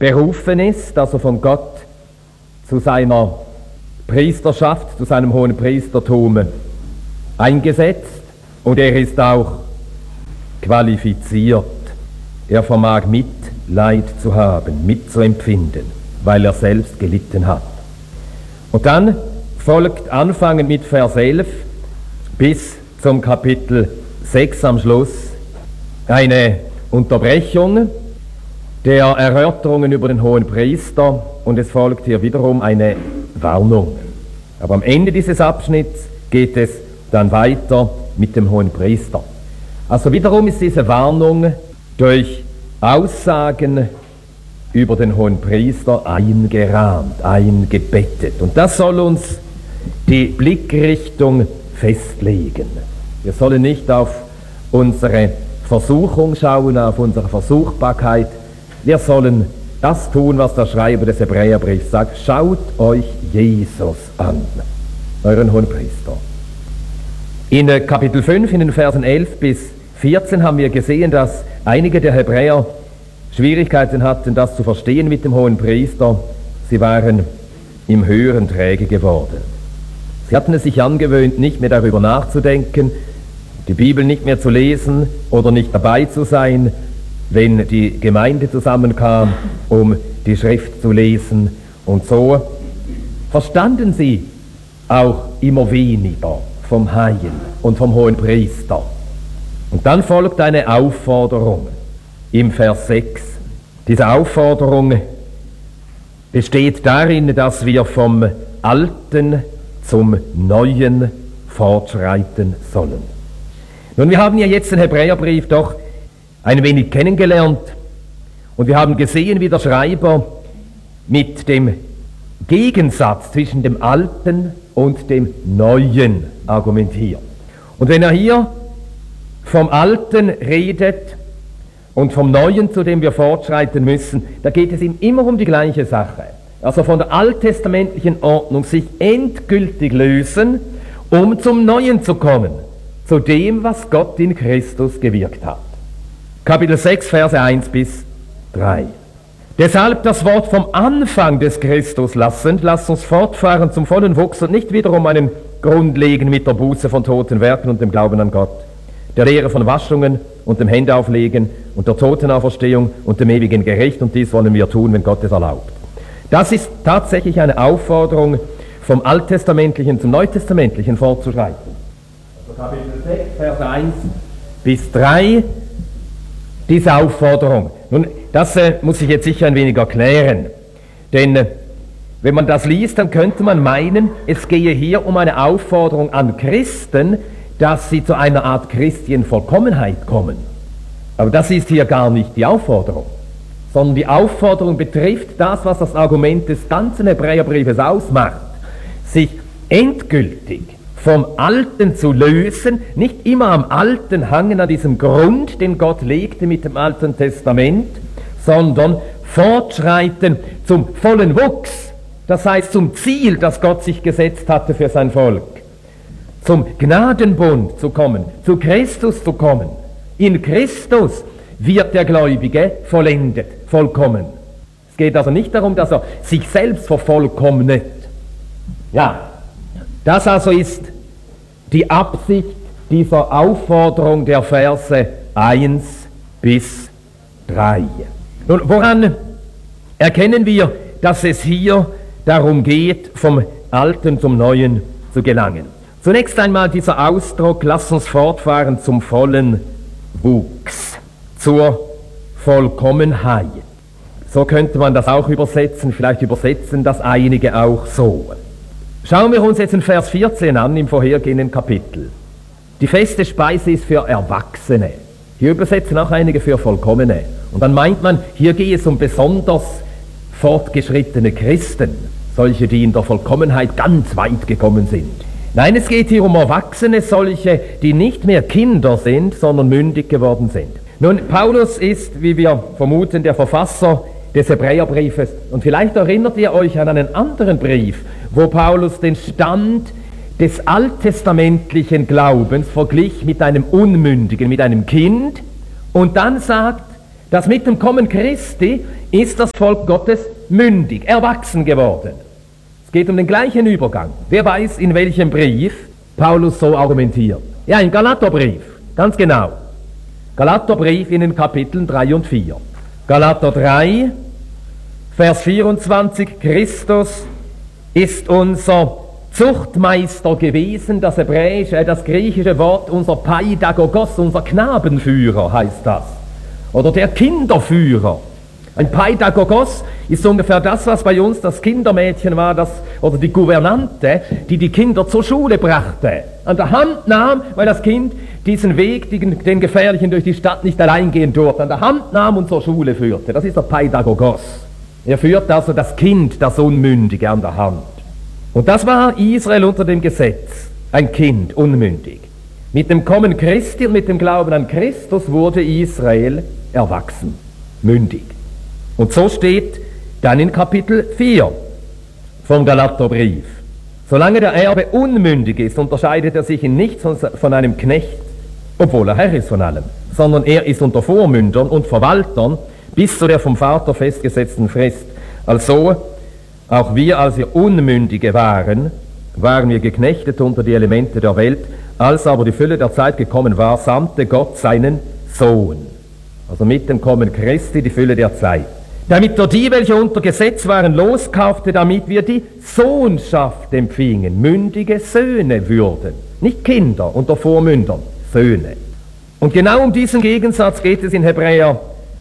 berufen ist, also von Gott zu seiner Priesterschaft, zu seinem hohen Priestertum eingesetzt, und er ist auch qualifiziert. Er vermag Mitleid zu haben, mitzuempfinden, weil er selbst gelitten hat. Und dann folgt anfangend mit Vers 11 bis zum Kapitel 6 am Schluss eine Unterbrechung der Erörterungen über den hohen Priester, und es folgt hier wiederum eine Warnung. Aber am Ende dieses Abschnitts geht es dann weiter mit dem hohen Priester. Also wiederum ist diese Warnung durch Aussagen über den hohen Priester eingerahmt, eingebettet. Und das soll uns die Blickrichtung festlegen. Wir sollen nicht auf unsere Versuchung schauen, auf unsere Versuchbarkeit. Wir sollen das tun, was der Schreiber des Hebräerbriefs sagt. Schaut euch Jesus an, euren hohen Priester. In Kapitel 5, in den Versen 11 bis 14 haben wir gesehen, dass einige der Hebräer Schwierigkeiten hatten, das zu verstehen mit dem hohen Priester. Sie waren im Hören träge geworden. Sie hatten es sich angewöhnt, nicht mehr darüber nachzudenken, die Bibel nicht mehr zu lesen oder nicht dabei zu sein, wenn die Gemeinde zusammenkam, um die Schrift zu lesen. Und so verstanden sie auch immer weniger vom Heil und vom hohen Priester. Und dann folgt eine Aufforderung im Vers 6. Diese Aufforderung besteht darin, dass wir vom Alten zum Neuen fortschreiten sollen. Nun, wir haben ja jetzt den Hebräerbrief doch ein wenig kennengelernt, und wir haben gesehen, wie der Schreiber mit dem Gegensatz zwischen dem Alten und dem Neuen argumentiert. Und wenn er hier vom Alten redet und vom Neuen, zu dem wir fortschreiten müssen, da geht es ihm immer um die gleiche Sache. Also von der alttestamentlichen Ordnung sich endgültig lösen, um zum Neuen zu kommen, zu dem, was Gott in Christus gewirkt hat. Kapitel 6, Verse 1 bis 3. Deshalb das Wort vom Anfang des Christus lassend, lasst uns fortfahren zum vollen Wuchs und nicht wiederum einen Grund legen mit der Buße von toten Werken und dem Glauben an Gott, der Lehre von Waschungen und dem Händeauflegen und der Totenauferstehung und dem ewigen Gericht, und dies wollen wir tun, wenn Gott es erlaubt. Das ist tatsächlich eine Aufforderung, vom Alttestamentlichen zum Neutestamentlichen fortzuschreiten. Also Kapitel 6, Vers 1 bis 3, diese Aufforderung. Nun, das muss ich jetzt sicher ein wenig erklären, denn wenn man das liest, dann könnte man meinen, es gehe hier um eine Aufforderung an Christen, dass sie zu einer Art Christienvollkommenheit kommen. Aber das ist hier gar nicht die Aufforderung, sondern die Aufforderung betrifft das, was das Argument des ganzen Hebräerbriefes ausmacht, sich endgültig vom Alten zu lösen, nicht immer am Alten hangen, an diesem Grund, den Gott legte mit dem Alten Testament, sondern fortschreiten zum vollen Wuchs, das heißt zum Ziel, das Gott sich gesetzt hatte für sein Volk, zum Gnadenbund zu kommen, zu Christus zu kommen. In Christus wird der Gläubige vollendet, vollkommen. Es geht also nicht darum, dass er sich selbst vervollkommnet. Ja, das also ist die Absicht dieser Aufforderung der Verse 1 bis 3. Nun, woran erkennen wir, dass es hier darum geht, vom Alten zum Neuen zu gelangen? Zunächst einmal dieser Ausdruck, lass uns fortfahren zum vollen Wuchs, zur Vollkommenheit. So könnte man das auch übersetzen, vielleicht übersetzen das einige auch so. Schauen wir uns jetzt in Vers 14 an, im vorhergehenden Kapitel. Die feste Speise ist für Erwachsene. Hier übersetzen auch einige für Vollkommene. Und dann meint man, hier gehe es um besonders fortgeschrittene Christen, solche, die in der Vollkommenheit ganz weit gekommen sind. Nein, es geht hier um Erwachsene, solche, die nicht mehr Kinder sind, sondern mündig geworden sind. Nun, Paulus ist, wie wir vermuten, der Verfasser des Hebräerbriefes. Und vielleicht erinnert ihr euch an einen anderen Brief, wo Paulus den Stand des alttestamentlichen Glaubens verglich mit einem Unmündigen, mit einem Kind, und dann sagt, dass mit dem Kommen Christi ist das Volk Gottes mündig, erwachsen geworden. Es geht um den gleichen Übergang. Wer weiß, in welchem Brief Paulus so argumentiert? Ja, im Galaterbrief, ganz genau. Galaterbrief in den Kapiteln 3 und 4. Galater 3, Vers 24, Christus ist unser Zuchtmeister gewesen, das hebräische, das griechische Wort, unser Pädagogos, unser Knabenführer heißt das. Oder der Kinderführer. Ein Pädagogos ist ungefähr das, was bei uns das Kindermädchen war, oder die Gouvernante, die die Kinder zur Schule brachte. An der Hand nahm, weil das Kind diesen Weg, den gefährlichen durch die Stadt nicht allein gehen durfte, an der Hand nahm und zur Schule führte. Das ist der Pädagogos. Er führt also das Kind, das Unmündige, an der Hand. Und das war Israel unter dem Gesetz, ein Kind, unmündig. Mit dem Kommen Christi und mit dem Glauben an Christus wurde Israel erwachsen, mündig. Und so steht dann in Kapitel 4 vom Galaterbrief: Solange der Erbe unmündig ist, unterscheidet er sich in nichts von einem Knecht, obwohl er Herr ist von allem, sondern er ist unter Vormündern und Verwaltern bis zu der vom Vater festgesetzten Frist. Also auch wir, als wir Unmündige waren wir geknechtet unter die Elemente der Welt. Als aber die Fülle der Zeit gekommen war, sandte Gott seinen Sohn. Also mit dem Kommen Christi die Fülle der Zeit. Damit er die, welche unter Gesetz waren, loskaufte, damit wir die Sohnschaft empfingen, mündige Söhne würden. Nicht Kinder unter Vormündern, Söhne. Und genau um diesen Gegensatz geht es in Hebräer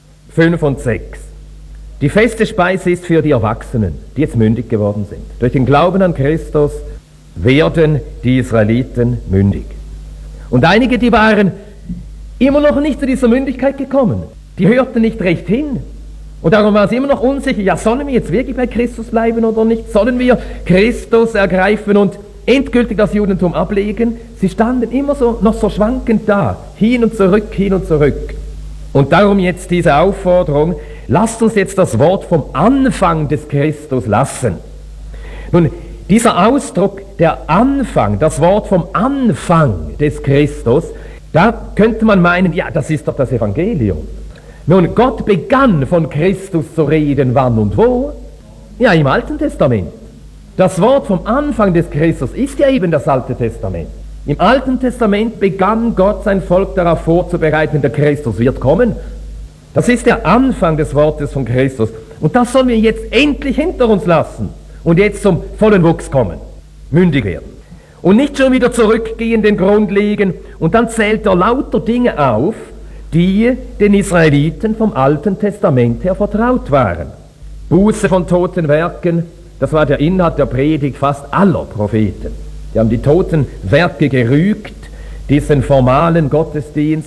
5 und 6. Die feste Speise ist für die Erwachsenen, die jetzt mündig geworden sind. Durch den Glauben an Christus werden die Israeliten mündig. Und einige, die waren immer noch nicht zu dieser Mündigkeit gekommen. Die hörten nicht recht hin. Und darum waren sie immer noch unsicher, ja, sollen wir jetzt wirklich bei Christus bleiben oder nicht? Sollen wir Christus ergreifen und endgültig das Judentum ablegen? Sie standen immer noch so schwankend da, hin und zurück, hin und zurück. Und darum jetzt diese Aufforderung: Lasst uns jetzt das Wort vom Anfang des Christus lassen. Nun, dieser Ausdruck, der Anfang, das Wort vom Anfang des Christus, da könnte man meinen, ja, das ist doch das Evangelium. Nun, Gott begann von Christus zu reden, wann und wo? Ja, im Alten Testament. Das Wort vom Anfang des Christus ist ja eben das Alte Testament. Im Alten Testament begann Gott sein Volk darauf vorzubereiten, der Christus wird kommen. Das ist der Anfang des Wortes von Christus. Und das sollen wir jetzt endlich hinter uns lassen und jetzt zum vollen Wuchs kommen, mündig werden. Und nicht schon wieder zurückgehen, den Grund legen, und dann zählt er lauter Dinge auf, die den Israeliten vom Alten Testament her vertraut waren. Buße von toten Werken, das war der Inhalt der Predigt fast aller Propheten. Die haben die toten Werke gerügt, diesen formalen Gottesdienst,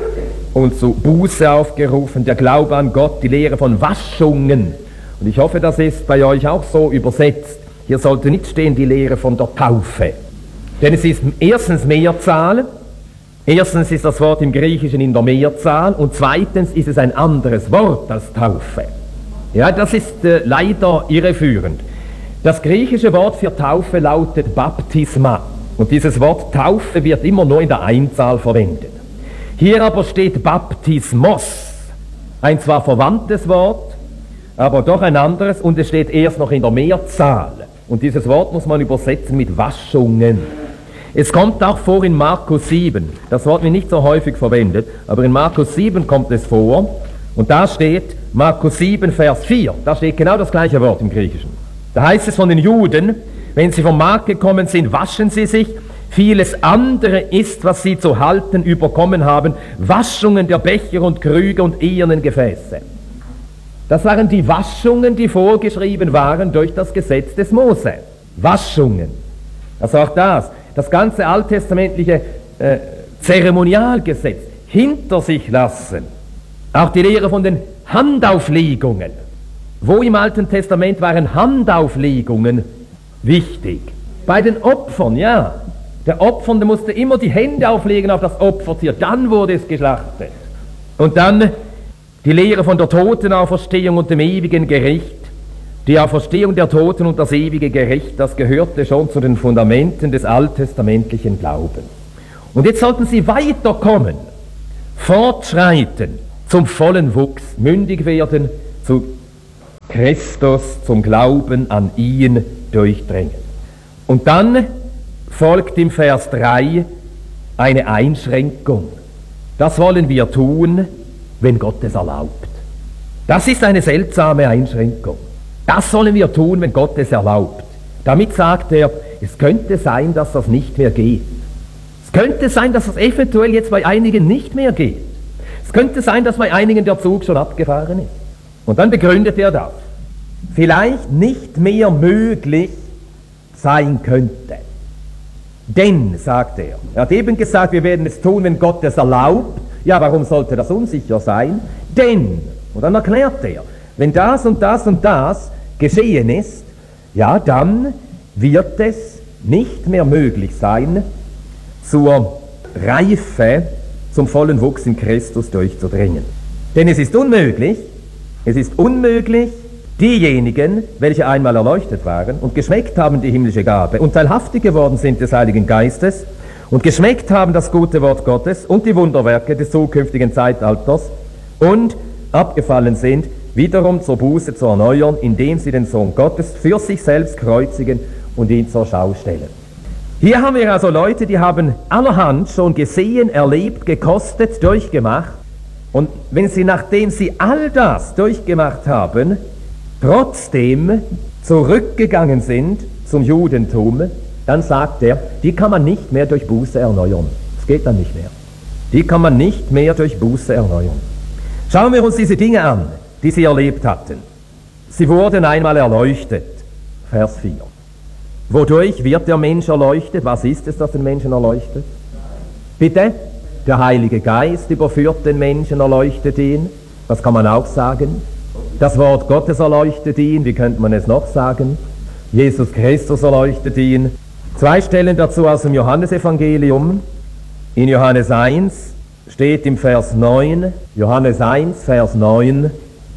und zu Buße aufgerufen, der Glaube an Gott, die Lehre von Waschungen. Und ich hoffe, das ist bei euch auch so übersetzt. Hier sollte nicht stehen die Lehre von der Taufe. Denn es ist erstens Mehrzahl, erstens ist das Wort im Griechischen in der Mehrzahl, und zweitens ist es ein anderes Wort als Taufe. Ja, das ist leider irreführend. Das griechische Wort für Taufe lautet Baptisma. Und dieses Wort Taufe wird immer nur in der Einzahl verwendet. Hier aber steht Baptismos, ein zwar verwandtes Wort, aber doch ein anderes, und es steht erst noch in der Mehrzahl. Und dieses Wort muss man übersetzen mit Waschungen. Es kommt auch vor in Markus 7. Das Wort wird nicht so häufig verwendet, aber in Markus 7 kommt es vor. Und da steht Markus 7, Vers 4. Da steht genau das gleiche Wort im Griechischen. Da heißt es von den Juden: Wenn sie vom Markt gekommen sind, waschen sie sich. Vieles andere ist, was sie zu halten überkommen haben, Waschungen der Becher und Krüge und ehernen Gefäße. Das waren die Waschungen, die vorgeschrieben waren durch das Gesetz des Mose. Waschungen. Also auch das ganze alttestamentliche Zeremonialgesetz hinter sich lassen. Auch die Lehre von den Handauflegungen. Wo im Alten Testament waren Handauflegungen wichtig? Bei den Opfern, ja. Der Opfernde musste immer die Hände auflegen auf das Opfertier, dann wurde es geschlachtet. Und dann die Lehre von der Totenauferstehung und dem ewigen Gericht. Die Auferstehung der Toten und das ewige Gericht, das gehörte schon zu den Fundamenten des alttestamentlichen Glaubens. Und jetzt sollten sie weiterkommen, fortschreiten zum vollen Wuchs, mündig werden, zu Christus, zum Glauben an ihn durchdringen. Und dann folgt im Vers 3 eine Einschränkung. Das wollen wir tun, wenn Gott es erlaubt. Das ist eine seltsame Einschränkung. Das sollen wir tun, wenn Gott es erlaubt. Damit sagt er, es könnte sein, dass das nicht mehr geht. Es könnte sein, dass das eventuell jetzt bei einigen nicht mehr geht. Es könnte sein, dass bei einigen der Zug schon abgefahren ist. Und dann begründet er das. Vielleicht nicht mehr möglich sein könnte. Denn, sagt er hat eben gesagt, wir werden es tun, wenn Gott es erlaubt. Ja, warum sollte das unsicher sein? Denn, und dann erklärt er, wenn das und das und das geschehen ist, ja, dann wird es nicht mehr möglich sein, zur Reife, zum vollen Wuchs in Christus durchzudringen. Denn es ist unmöglich, diejenigen, welche einmal erleuchtet waren und geschmeckt haben die himmlische Gabe und teilhaftig geworden sind des Heiligen Geistes und geschmeckt haben das gute Wort Gottes und die Wunderwerke des zukünftigen Zeitalters und abgefallen sind, wiederum zur Buße zu erneuern, indem sie den Sohn Gottes für sich selbst kreuzigen und ihn zur Schau stellen. Hier haben wir also Leute, die haben allerhand schon gesehen, erlebt, gekostet, durchgemacht. Und wenn sie, nachdem sie all das durchgemacht haben, trotzdem zurückgegangen sind zum Judentum, dann sagt er, die kann man nicht mehr durch Buße erneuern. Das geht dann nicht mehr. Die kann man nicht mehr durch Buße erneuern. Schauen wir uns diese Dinge an, die sie erlebt hatten. Sie wurden einmal erleuchtet. Vers 4. Wodurch wird der Mensch erleuchtet? Was ist es, das den Menschen erleuchtet? Bitte? Der Heilige Geist überführt den Menschen, erleuchtet ihn. Was kann man auch sagen? Das Wort Gottes erleuchtet ihn. Wie könnte man es noch sagen? Jesus Christus erleuchtet ihn. 2 Stellen dazu aus dem Johannesevangelium. In Johannes 1 steht im Vers 9, Johannes 1, Vers 9,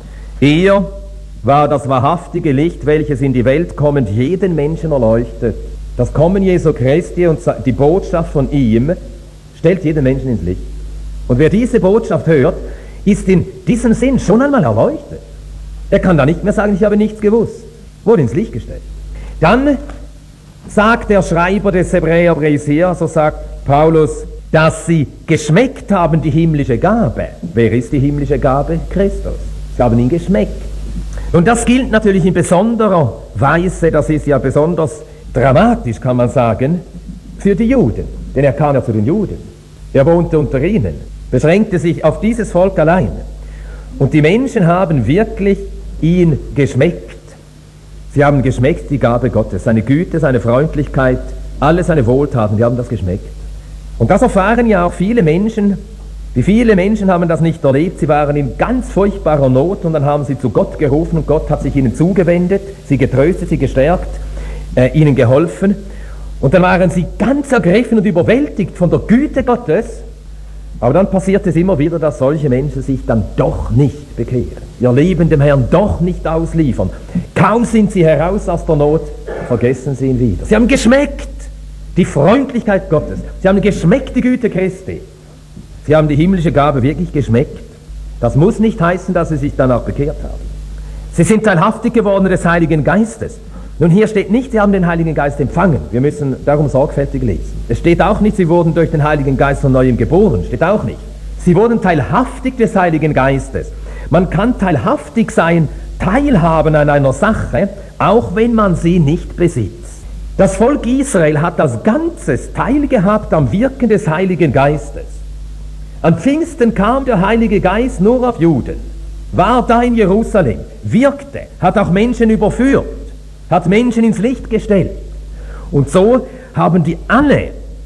er war das wahrhaftige Licht, welches in die Welt kommend jeden Menschen erleuchtet. Das Kommen Jesu Christi und die Botschaft von ihm stellt jeden Menschen ins Licht. Und wer diese Botschaft hört, ist in diesem Sinn schon einmal erleuchtet. Er kann da nicht mehr sagen, ich habe nichts gewusst. Wurde ins Licht gestellt. Dann sagt der Schreiber des Hebräerbriefs hier, so sagt Paulus, dass sie geschmeckt haben, die himmlische Gabe. Wer ist die himmlische Gabe? Christus. Sie haben ihn geschmeckt. Und das gilt natürlich in besonderer Weise, das ist ja besonders dramatisch, kann man sagen, für die Juden. Denn er kam ja zu den Juden. Er wohnte unter ihnen, beschränkte sich auf dieses Volk allein. Und die Menschen haben wirklich ihn geschmeckt. Sie haben geschmeckt die Gabe Gottes, seine Güte, seine Freundlichkeit, alle seine Wohltaten, die haben das geschmeckt. Und das erfahren ja auch viele Menschen. Wie viele Menschen haben das nicht erlebt? Sie waren in ganz furchtbarer Not und dann haben sie zu Gott gerufen und Gott hat sich ihnen zugewendet, sie getröstet, sie gestärkt, ihnen geholfen. Und dann waren sie ganz ergriffen und überwältigt von der Güte Gottes. Aber dann passiert es immer wieder, dass solche Menschen sich dann doch nicht bekehren, ihr Leben dem Herrn doch nicht ausliefern. Kaum sind sie heraus aus der Not, vergessen sie ihn wieder. Sie haben geschmeckt die Freundlichkeit Gottes. Sie haben geschmeckt die Güte Christi. Sie haben die himmlische Gabe wirklich geschmeckt. Das muss nicht heißen, dass sie sich dann auch bekehrt haben. Sie sind teilhaftig geworden des Heiligen Geistes. Nun, hier steht nicht, sie haben den Heiligen Geist empfangen. Wir müssen darum sorgfältig lesen. Es steht auch nicht, sie wurden durch den Heiligen Geist von Neuem geboren. Steht auch nicht. Sie wurden teilhaftig des Heiligen Geistes. Man kann teilhaftig sein, teilhaben an einer Sache, auch wenn man sie nicht besitzt. Das Volk Israel hat als Ganzes teilgehabt am Wirken des Heiligen Geistes. An Pfingsten kam der Heilige Geist nur auf Juden, war da in Jerusalem, wirkte, hat auch Menschen überführt, hat Menschen ins Licht gestellt. Und so haben die alle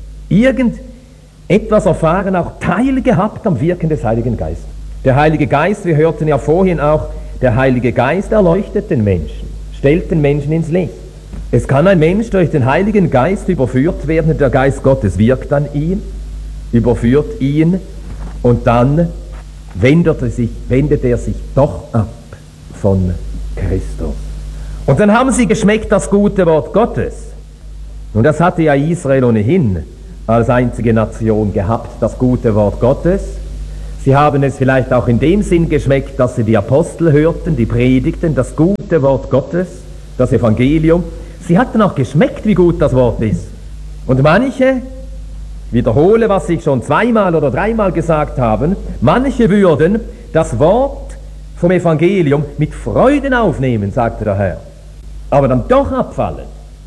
irgendetwas erfahren, auch teilgehabt am Wirken des Heiligen Geistes. Der Heilige Geist, wir hörten ja vorhin auch, der Heilige Geist erleuchtet den Menschen, stellt den Menschen ins Licht. Es kann ein Mensch durch den Heiligen Geist überführt werden, der Geist Gottes wirkt an ihm, überführt ihn und dann wendet er sich doch ab von Christus. Und dann haben sie geschmeckt das gute Wort Gottes. Und das hatte ja Israel ohnehin als einzige Nation gehabt, das gute Wort Gottes. Sie haben es vielleicht auch in dem Sinn geschmeckt, dass sie die Apostel hörten, die predigten, das gute Wort Gottes, das Evangelium. Sie hatten auch geschmeckt, wie gut das Wort ist. Und manche, wiederhole, was ich schon 2-mal oder 3-mal gesagt habe, manche würden das Wort vom Evangelium mit Freuden aufnehmen, sagte der Herr, aber dann doch abfallen,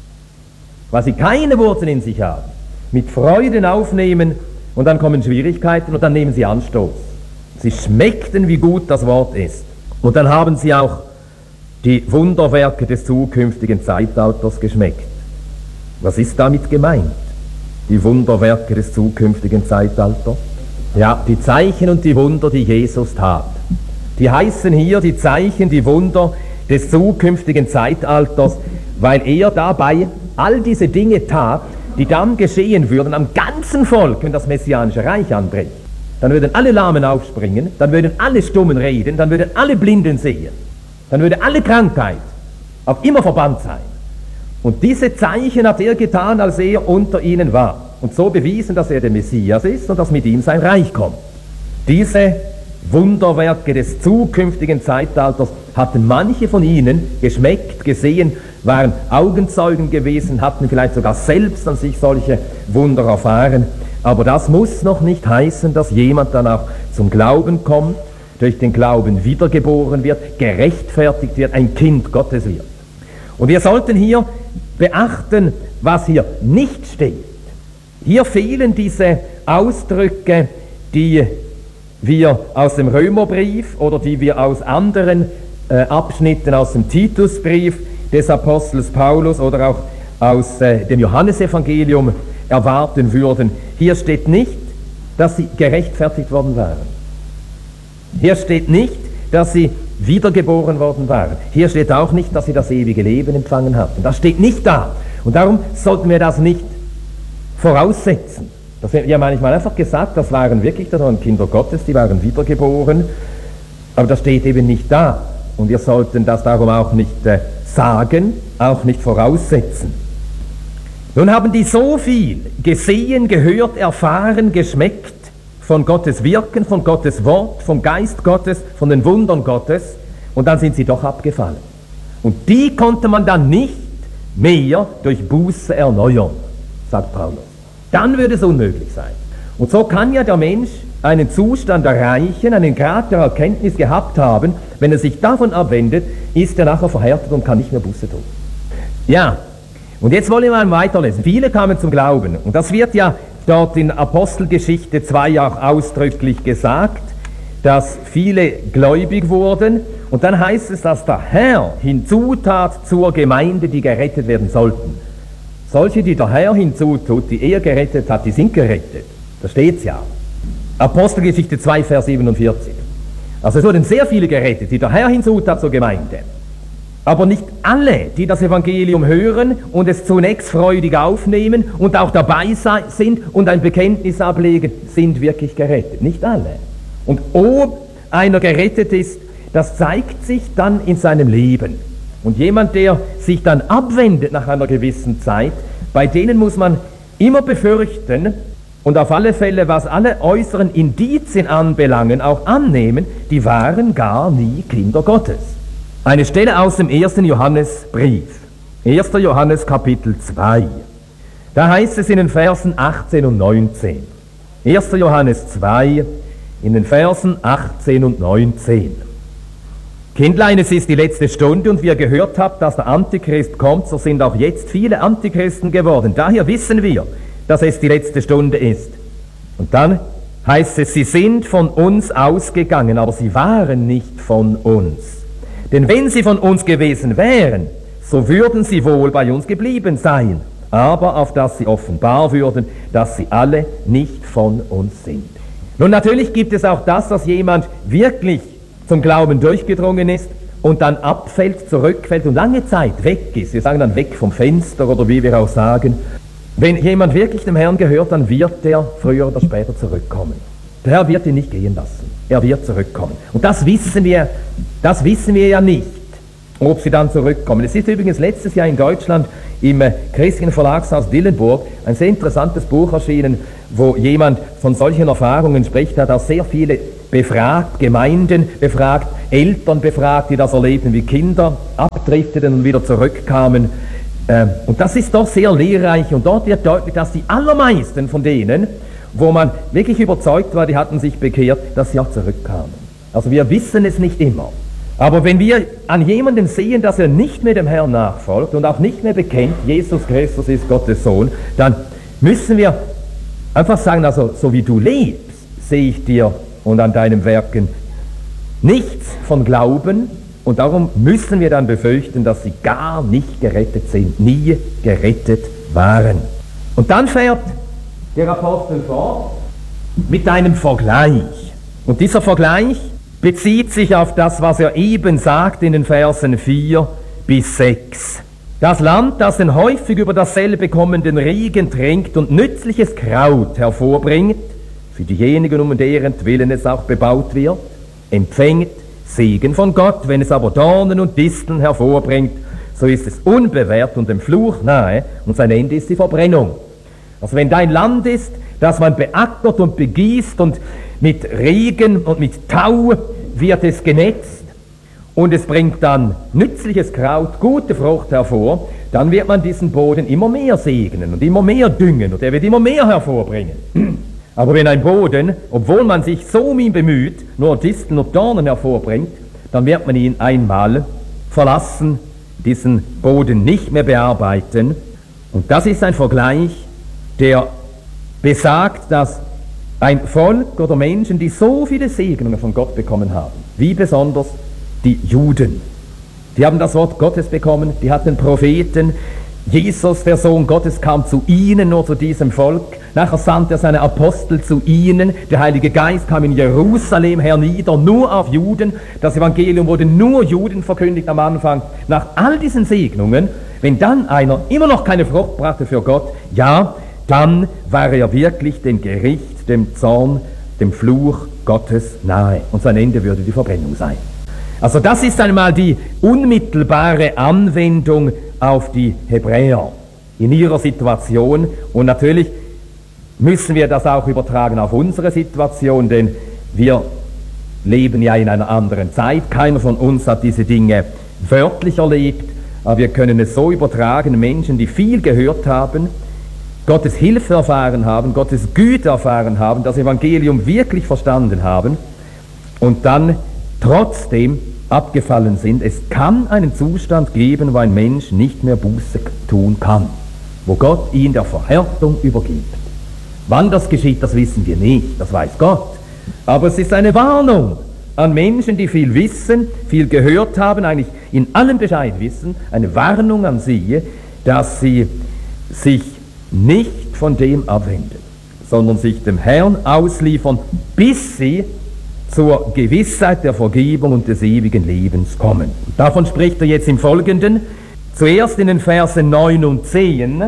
weil sie keine Wurzeln in sich haben. Mit Freuden aufnehmen und dann kommen Schwierigkeiten und dann nehmen sie Anstoß. Sie schmeckten, wie gut das Wort ist. Und dann haben sie auch die Wunderwerke des zukünftigen Zeitalters geschmeckt. Was ist damit gemeint? Die Wunderwerke des zukünftigen Zeitalters? Ja, die Zeichen und die Wunder, die Jesus tat. Die heißen hier die Zeichen, die Wunder des zukünftigen Zeitalters, weil er dabei all diese Dinge tat, die dann geschehen würden am ganzen Volk, wenn das messianische Reich anbricht. Dann würden alle Lahmen aufspringen, dann würden alle Stummen reden, dann würden alle Blinden sehen, dann würde alle Krankheit auf immer verbannt sein. Und diese Zeichen hat er getan, als er unter ihnen war. Und so bewiesen, dass er der Messias ist und dass mit ihm sein Reich kommt. Diese Wunderwerke des zukünftigen Zeitalters hatten manche von ihnen geschmeckt, gesehen, waren Augenzeugen gewesen, hatten vielleicht sogar selbst an sich solche Wunder erfahren. Aber das muss noch nicht heißen, dass jemand dann auch zum Glauben kommt, durch den Glauben wiedergeboren wird, gerechtfertigt wird, ein Kind Gottes wird. Und wir sollten hier beachten, was hier nicht steht. Hier fehlen diese Ausdrücke, die wir aus dem Römerbrief oder die wir aus anderen Abschnitten aus dem Titusbrief des Apostels Paulus oder auch aus dem Johannesevangelium erwarten würden. Hier steht nicht, dass sie gerechtfertigt worden waren. Hier steht nicht, dass sie wiedergeboren worden waren. Hier steht auch nicht, dass sie das ewige Leben empfangen hatten. Das steht nicht da. Und darum sollten wir das nicht voraussetzen. Das wird ja manchmal einfach gesagt, das waren wirklich, das waren Kinder Gottes, die waren wiedergeboren, aber das steht eben nicht da. Und wir sollten das darum auch nicht sagen, auch nicht voraussetzen. Nun haben die so viel gesehen, gehört, erfahren, geschmeckt von Gottes Wirken, von Gottes Wort, vom Geist Gottes, von den Wundern Gottes, und dann sind sie doch abgefallen. Und die konnte man dann nicht mehr durch Buße erneuern, sagt Paulus. Dann würde es unmöglich sein. Und so kann ja der Mensch einen Zustand erreichen, einen Grad der Erkenntnis gehabt haben, wenn er sich davon abwendet, ist er nachher verhärtet und kann nicht mehr Buße tun. Ja, und jetzt wollen wir mal weiterlesen. Viele kamen zum Glauben. Und das wird ja dort in Apostelgeschichte 2 auch ausdrücklich gesagt, dass viele gläubig wurden. Und dann heißt es, dass der Herr hinzutat zur Gemeinde, die gerettet werden sollten. Solche, die der Herr hinzutut, die er gerettet hat, die sind gerettet. Da steht's ja. Apostelgeschichte 2, Vers 47. Also es wurden sehr viele gerettet, die der Herr hinzutat zur Gemeinde. Aber nicht alle, die das Evangelium hören und es zunächst freudig aufnehmen und auch dabei sind und ein Bekenntnis ablegen, sind wirklich gerettet. Nicht alle. Und ob einer gerettet ist, das zeigt sich dann in seinem Leben. Und jemand, der sich dann abwendet nach einer gewissen Zeit, bei denen muss man immer befürchten und auf alle Fälle, was alle äußeren Indizien anbelangen, auch annehmen, die waren gar nie Kinder Gottes. Eine Stelle aus dem 1. Johannesbrief, 1. Johannes Kapitel 2. Da heißt es in den Versen 18 und 19. 1. Johannes 2, in den Versen 18 und 19. Kindlein, es ist die letzte Stunde und wie ihr gehört habt, dass der Antichrist kommt, so sind auch jetzt viele Antichristen geworden. Daher wissen wir, dass es die letzte Stunde ist. Und dann heißt es, sie sind von uns ausgegangen, aber sie waren nicht von uns. Denn wenn sie von uns gewesen wären, so würden sie wohl bei uns geblieben sein, aber auf dass sie offenbar würden, dass sie alle nicht von uns sind. Nun natürlich gibt es auch das, dass jemand wirklich zum Glauben durchgedrungen ist und dann abfällt, zurückfällt und lange Zeit weg ist. Wir sagen dann weg vom Fenster oder wie wir auch sagen. Wenn jemand wirklich dem Herrn gehört, dann wird er früher oder später zurückkommen. Der Herr wird ihn nicht gehen lassen. Er wird zurückkommen. Und das wissen wir ja nicht, ob sie dann zurückkommen. Es ist übrigens letztes Jahr in Deutschland im christlichen Verlagshaus Dillenburg ein sehr interessantes Buch erschienen, wo jemand von solchen Erfahrungen spricht. Er hat auch sehr viele befragt, Gemeinden befragt, Eltern befragt, die das erleben, wie Kinder abdrifteten und wieder zurückkamen. Und das ist doch sehr lehrreich, und dort wird deutlich, dass die allermeisten von denen, wo man wirklich überzeugt war, die hatten sich bekehrt, dass sie auch zurückkamen. Also wir wissen es nicht immer. Aber wenn wir an jemanden sehen, dass er nicht mehr dem Herrn nachfolgt und auch nicht mehr bekennt, Jesus Christus ist Gottes Sohn, dann müssen wir einfach sagen, also so wie du lebst, sehe ich dir und an deinem Werken nichts von Glauben, und darum müssen wir dann befürchten, dass sie gar nicht gerettet sind, nie gerettet waren. Und dann fährt der Apostel fort mit einem Vergleich. Und dieser Vergleich bezieht sich auf das, was er eben sagt in den Versen 4 bis 6. Das Land, das den häufig über dasselbe kommenden Regen tränkt und nützliches Kraut hervorbringt, für diejenigen, um deren Willen es auch bebaut wird, empfängt Segen von Gott. Wenn es aber Dornen und Disteln hervorbringt, so ist es unbewährt und dem Fluch nahe, und sein Ende ist die Verbrennung. Also wenn dein Land ist, das man beackert und begießt, und mit Regen und mit Tau wird es genetzt, und es bringt dann nützliches Kraut, gute Frucht hervor, dann wird man diesen Boden immer mehr segnen und immer mehr düngen, und er wird immer mehr hervorbringen. Aber wenn ein Boden, obwohl man sich so um ihn bemüht, nur Disteln und Dornen hervorbringt, dann wird man ihn einmal verlassen, diesen Boden nicht mehr bearbeiten. Und das ist ein Vergleich, der besagt, dass ein Volk oder Menschen, die so viele Segnungen von Gott bekommen haben, wie besonders die Juden, die haben das Wort Gottes bekommen, die hatten Propheten. Jesus, der Sohn Gottes, kam zu ihnen, nur zu diesem Volk. Nachher sandte er seine Apostel zu ihnen. Der Heilige Geist kam in Jerusalem hernieder, nur auf Juden. Das Evangelium wurde nur Juden verkündigt am Anfang. Nach all diesen Segnungen, wenn dann einer immer noch keine Frucht brachte für Gott, ja, dann war er wirklich dem Gericht, dem Zorn, dem Fluch Gottes nahe. Und sein Ende würde die Verbrennung sein. Also das ist einmal die unmittelbare Anwendung auf die Hebräer in ihrer Situation. Und natürlich müssen wir das auch übertragen auf unsere Situation, denn wir leben ja in einer anderen Zeit. Keiner von uns hat diese Dinge wörtlich erlebt, aber wir können es so übertragen. Menschen, die viel gehört haben, Gottes Hilfe erfahren haben, Gottes Güte erfahren haben, das Evangelium wirklich verstanden haben und dann trotzdem abgefallen sind. Es kann einen Zustand geben, wo ein Mensch nicht mehr Buße tun kann, wo Gott ihn der Verhärtung übergibt. Wann das geschieht, das wissen wir nicht, das weiß Gott. Aber es ist eine Warnung an Menschen, die viel wissen, viel gehört haben, eigentlich in allem Bescheid wissen, eine Warnung an sie, dass sie sich nicht von dem abwenden, sondern sich dem Herrn ausliefern, bis sie zur Gewissheit der Vergebung und des ewigen Lebens kommen. Und davon spricht er jetzt im Folgenden. Zuerst in den Versen 9 und 10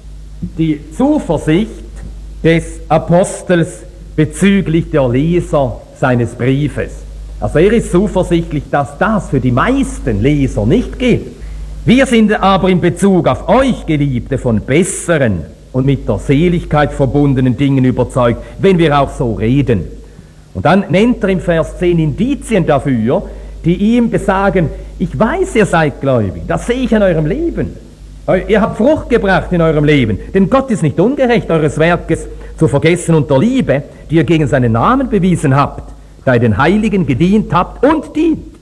die Zuversicht des Apostels bezüglich der Leser seines Briefes. Also er ist zuversichtlich, dass das für die meisten Leser nicht gilt. Wir sind aber in Bezug auf euch, Geliebte, von besseren und mit der Seligkeit verbundenen Dingen überzeugt, wenn wir auch so reden. Und dann nennt er im Vers 10 Indizien dafür, die ihm besagen, ich weiß, ihr seid gläubig, das sehe ich an eurem Leben. Ihr habt Frucht gebracht in eurem Leben, denn Gott ist nicht ungerecht, eures Werkes zu vergessen und der Liebe, die ihr gegen seinen Namen bewiesen habt, da ihr den Heiligen gedient habt und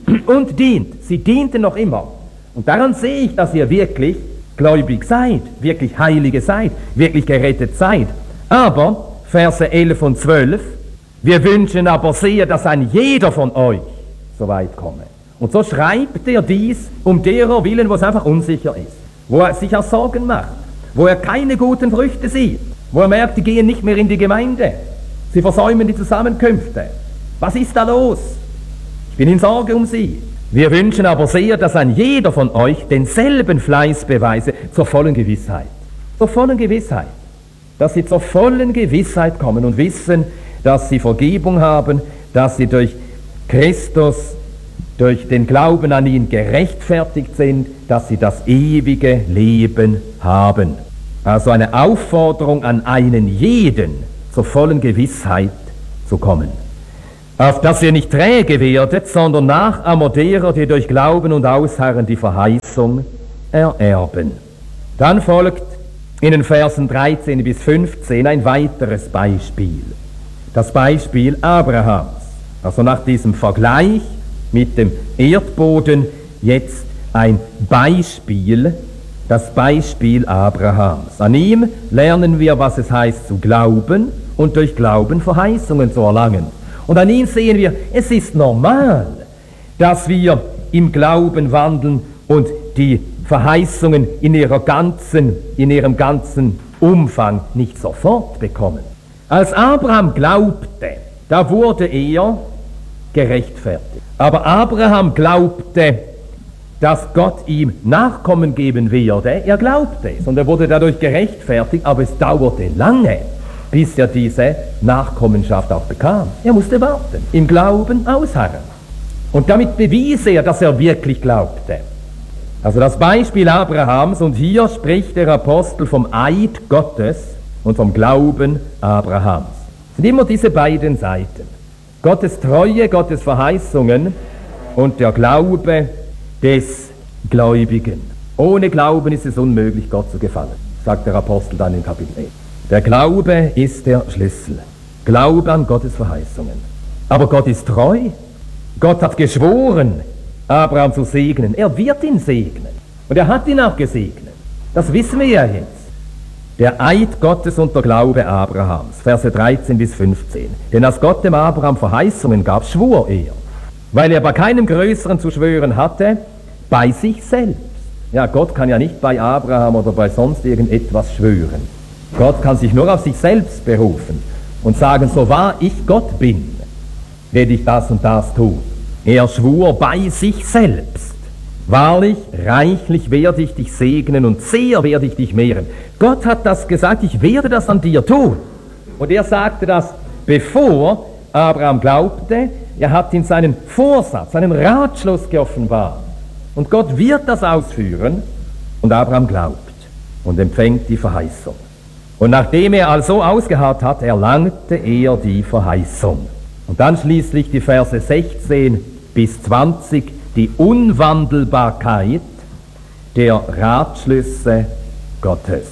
dient. Sie dienten noch immer. Und daran sehe ich, dass ihr wirklich gläubig seid, wirklich Heilige seid, wirklich gerettet seid. Aber, Verse 11 und 12, wir wünschen aber sehr, dass ein jeder von euch so weit komme. Und so schreibt er dies um derer Willen, wo es einfach unsicher ist, wo er sich auch Sorgen macht, wo er keine guten Früchte sieht, wo er merkt, die gehen nicht mehr in die Gemeinde, sie versäumen die Zusammenkünfte. Was ist da los? Ich bin in Sorge um sie. Wir wünschen aber sehr, dass ein jeder von euch denselben Fleiß beweise zur vollen Gewissheit. Zur vollen Gewissheit. Dass sie zur vollen Gewissheit kommen und wissen, dass sie Vergebung haben, dass sie durch Christus, durch den Glauben an ihn gerechtfertigt sind, dass sie das ewige Leben haben. Also eine Aufforderung an einen jeden, zur vollen Gewissheit zu kommen. auf dass ihr nicht träge werdet, sondern Nachahmer derer, die durch Glauben und Ausharren die Verheißung ererben. Dann folgt in den Versen 13 bis 15 ein weiteres Beispiel. Das Beispiel Abrahams. Also nach diesem Vergleich mit dem Erdboden jetzt ein Beispiel, das Beispiel Abrahams. An ihm lernen wir, was es heißt zu glauben und durch Glauben Verheißungen zu erlangen. Und an ihm sehen wir, es ist normal, dass wir im Glauben wandeln und die Verheißungen in ihrem ganzen Umfang nicht sofort bekommen. Als Abraham glaubte, da wurde er gerechtfertigt. Aber Abraham glaubte, dass Gott ihm Nachkommen geben werde. Er glaubte es und er wurde dadurch gerechtfertigt, aber es dauerte lange, bis er diese Nachkommenschaft auch bekam. Er musste warten, im Glauben ausharren. Und damit bewies er, dass er wirklich glaubte. Also das Beispiel Abrahams, und hier spricht der Apostel vom Eid Gottes und vom Glauben Abrahams. Es sind immer diese beiden Seiten. Gottes Treue, Gottes Verheißungen und der Glaube des Gläubigen. Ohne Glauben ist es unmöglich, Gott zu gefallen, sagt der Apostel dann in Kapitel 11. Der Glaube ist der Schlüssel. Glaube an Gottes Verheißungen. Aber Gott ist treu. Gott hat geschworen, Abraham zu segnen. Er wird ihn segnen. Und er hat ihn auch gesegnet. Das wissen wir ja jetzt. Der Eid Gottes und der Glaube Abrahams, Verse 13 bis 15. Denn als Gott dem Abraham Verheißungen gab, schwor er, weil er bei keinem Größeren zu schwören hatte, bei sich selbst. Ja, Gott kann ja nicht bei Abraham oder bei sonst irgendetwas schwören. Gott kann sich nur auf sich selbst berufen und sagen, so wahr ich Gott bin, werde ich das und das tun. Er schwur bei sich selbst. Wahrlich, reichlich werde ich dich segnen und sehr werde ich dich mehren. Gott hat das gesagt, ich werde das an dir tun. Und er sagte das, bevor Abraham glaubte. Er hat ihm seinen Vorsatz, seinen Ratschluss geoffenbart. Und Gott wird das ausführen. Und Abraham glaubt und empfängt die Verheißung. Und nachdem er also ausgeharrt hat, erlangte er die Verheißung. Und dann schließlich die Verse 16 bis 20, die Unwandelbarkeit der Ratschlüsse Gottes.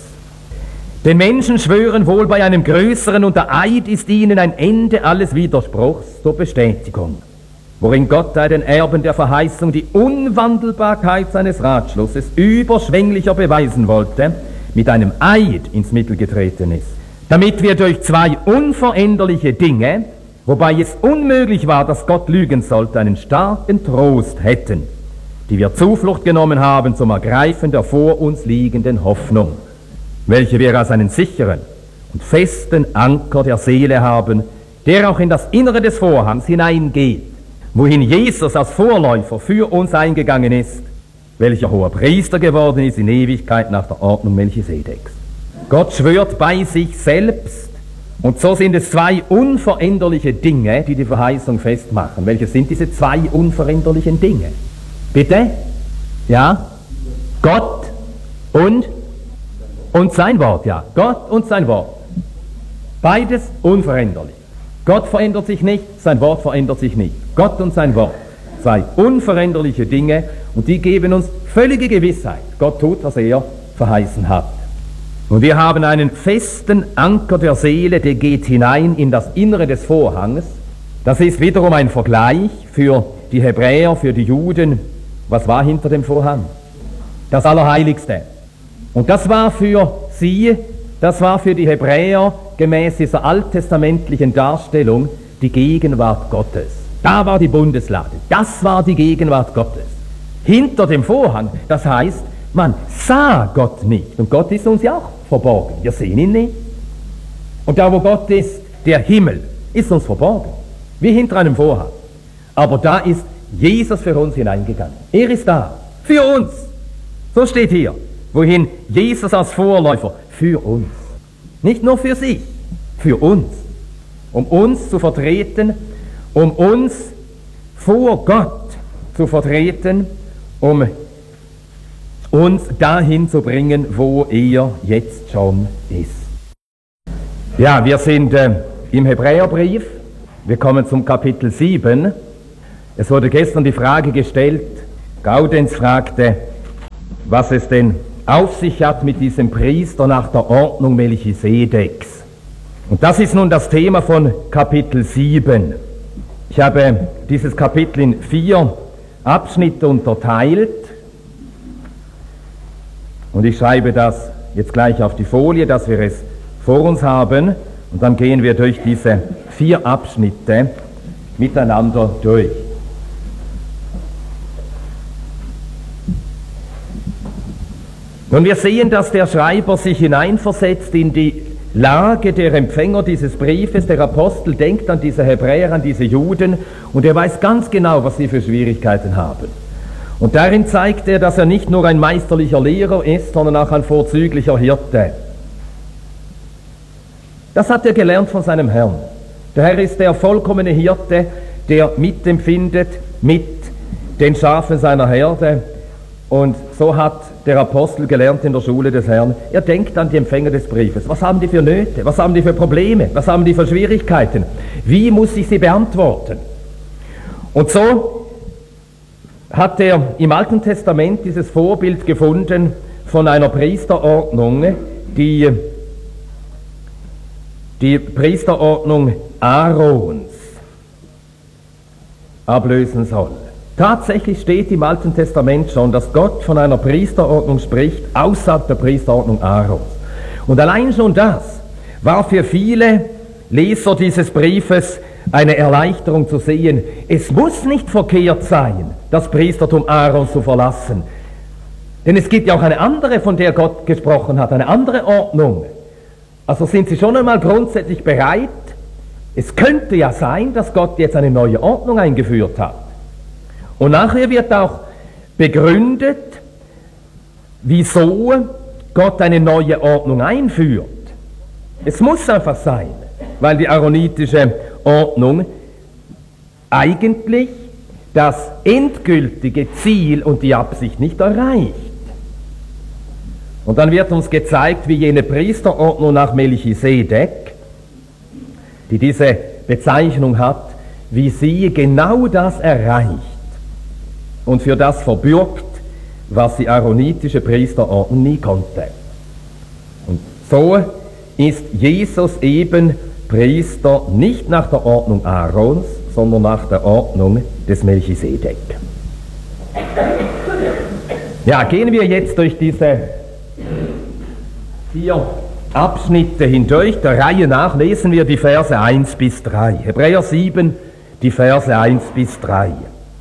Den Menschen schwören wohl bei einem Größeren, und der Eid ist ihnen ein Ende alles Widerspruchs zur Bestätigung, worin Gott den Erben der Verheißung die Unwandelbarkeit seines Ratschlusses überschwänglicher beweisen wollte, mit einem Eid ins Mittel getreten ist, damit wir durch zwei unveränderliche Dinge, wobei es unmöglich war, dass Gott lügen sollte, einen starken Trost hätten, die wir Zuflucht genommen haben zum Ergreifen der vor uns liegenden Hoffnung, welche wir als einen sicheren und festen Anker der Seele haben, der auch in das Innere des Vorhangs hineingeht, wohin Jesus als Vorläufer für uns eingegangen ist, welcher hoher Priester geworden ist in Ewigkeit nach der Ordnung Melchisedeks. Gott schwört bei sich selbst, und so sind es zwei unveränderliche Dinge, die die Verheißung festmachen. Welche sind diese zwei unveränderlichen Dinge? Bitte? Ja? Gott und sein Wort, ja. Gott und sein Wort. Beides unveränderlich. Gott verändert sich nicht, sein Wort verändert sich nicht. Gott und sein Wort. Zwei unveränderliche Dinge, und die geben uns völlige Gewissheit. Gott tut, was er verheißen hat. Und wir haben einen festen Anker der Seele, der geht hinein in das Innere des Vorhanges. Das ist wiederum ein Vergleich für die Hebräer, für die Juden. Was war hinter dem Vorhang? Das Allerheiligste. Und das war für sie, das war für die Hebräer gemäß dieser alttestamentlichen Darstellung die Gegenwart Gottes. Da war die Bundeslade, das war die Gegenwart Gottes. Hinter dem Vorhang, das heißt, man sah Gott nicht. Und Gott ist uns ja auch verborgen. Wir sehen ihn nicht. Und da, wo Gott ist, der Himmel, ist uns verborgen. Wie hinter einem Vorhang. Aber da ist Jesus für uns hineingegangen. Er ist da. Für uns. So steht hier. Wohin Jesus als Vorläufer für uns. Nicht nur für sich. Für uns. Um uns zu vertreten. Um uns vor Gott zu vertreten. Um uns dahin zu bringen, wo er jetzt schon ist. Ja, wir sind im Hebräerbrief. Wir kommen zum Kapitel 7. Es wurde gestern die Frage gestellt, Gaudenz fragte, was es denn auf sich hat mit diesem Priester nach der Ordnung Melchisedeks. Und das ist nun das Thema von Kapitel 7. Ich habe dieses Kapitel in 4 Abschnitte unterteilt und ich schreibe das jetzt gleich auf die Folie, dass wir es vor uns haben, und dann gehen wir durch diese 4 Abschnitte miteinander durch. Nun, wir sehen, dass der Schreiber sich hineinversetzt in die Lage der Empfänger dieses Briefes. Der Apostel denkt an diese Hebräer, an diese Juden, und er weiß ganz genau, was sie für Schwierigkeiten haben. Und darin zeigt er, dass er nicht nur ein meisterlicher Lehrer ist, sondern auch ein vorzüglicher Hirte. Das hat er gelernt von seinem Herrn. Der Herr ist der vollkommene Hirte, der mitempfindet mit den Schafen seiner Herde. Und so hat der Apostel gelernt in der Schule des Herrn. Er denkt an die Empfänger des Briefes. Was haben die für Nöte? Was haben die für Probleme? Was haben die für Schwierigkeiten? Wie muss ich sie beantworten? Und so hat er im Alten Testament dieses Vorbild gefunden von einer Priesterordnung, die Priesterordnung Aarons ablösen soll. Tatsächlich steht im Alten Testament schon, dass Gott von einer Priesterordnung spricht, außerhalb der Priesterordnung Aarons. Und allein schon das war für viele Leser dieses Briefes eine Erleichterung zu sehen. Es muss nicht verkehrt sein, das Priestertum Aarons zu verlassen. Denn es gibt ja auch eine andere, von der Gott gesprochen hat, eine andere Ordnung. Also sind Sie schon einmal grundsätzlich bereit? Es könnte ja sein, dass Gott jetzt eine neue Ordnung eingeführt hat. Und nachher wird auch begründet, wieso Gott eine neue Ordnung einführt. Es muss einfach sein, weil die aaronitische Ordnung eigentlich das endgültige Ziel und die Absicht nicht erreicht. Und dann wird uns gezeigt, wie jene Priesterordnung nach Melchisedek, die diese Bezeichnung hat, wie sie genau das erreicht und für das verbürgt, was die aaronitische Priesterordnung nie konnte. Und so ist Jesus eben Priester nicht nach der Ordnung Aarons, sondern nach der Ordnung des Melchisedek. Ja, gehen wir jetzt durch diese 4 Abschnitte hindurch. Der Reihe nach lesen wir die Verse 1 bis 3. Hebräer 7, die Verse 1 bis 3.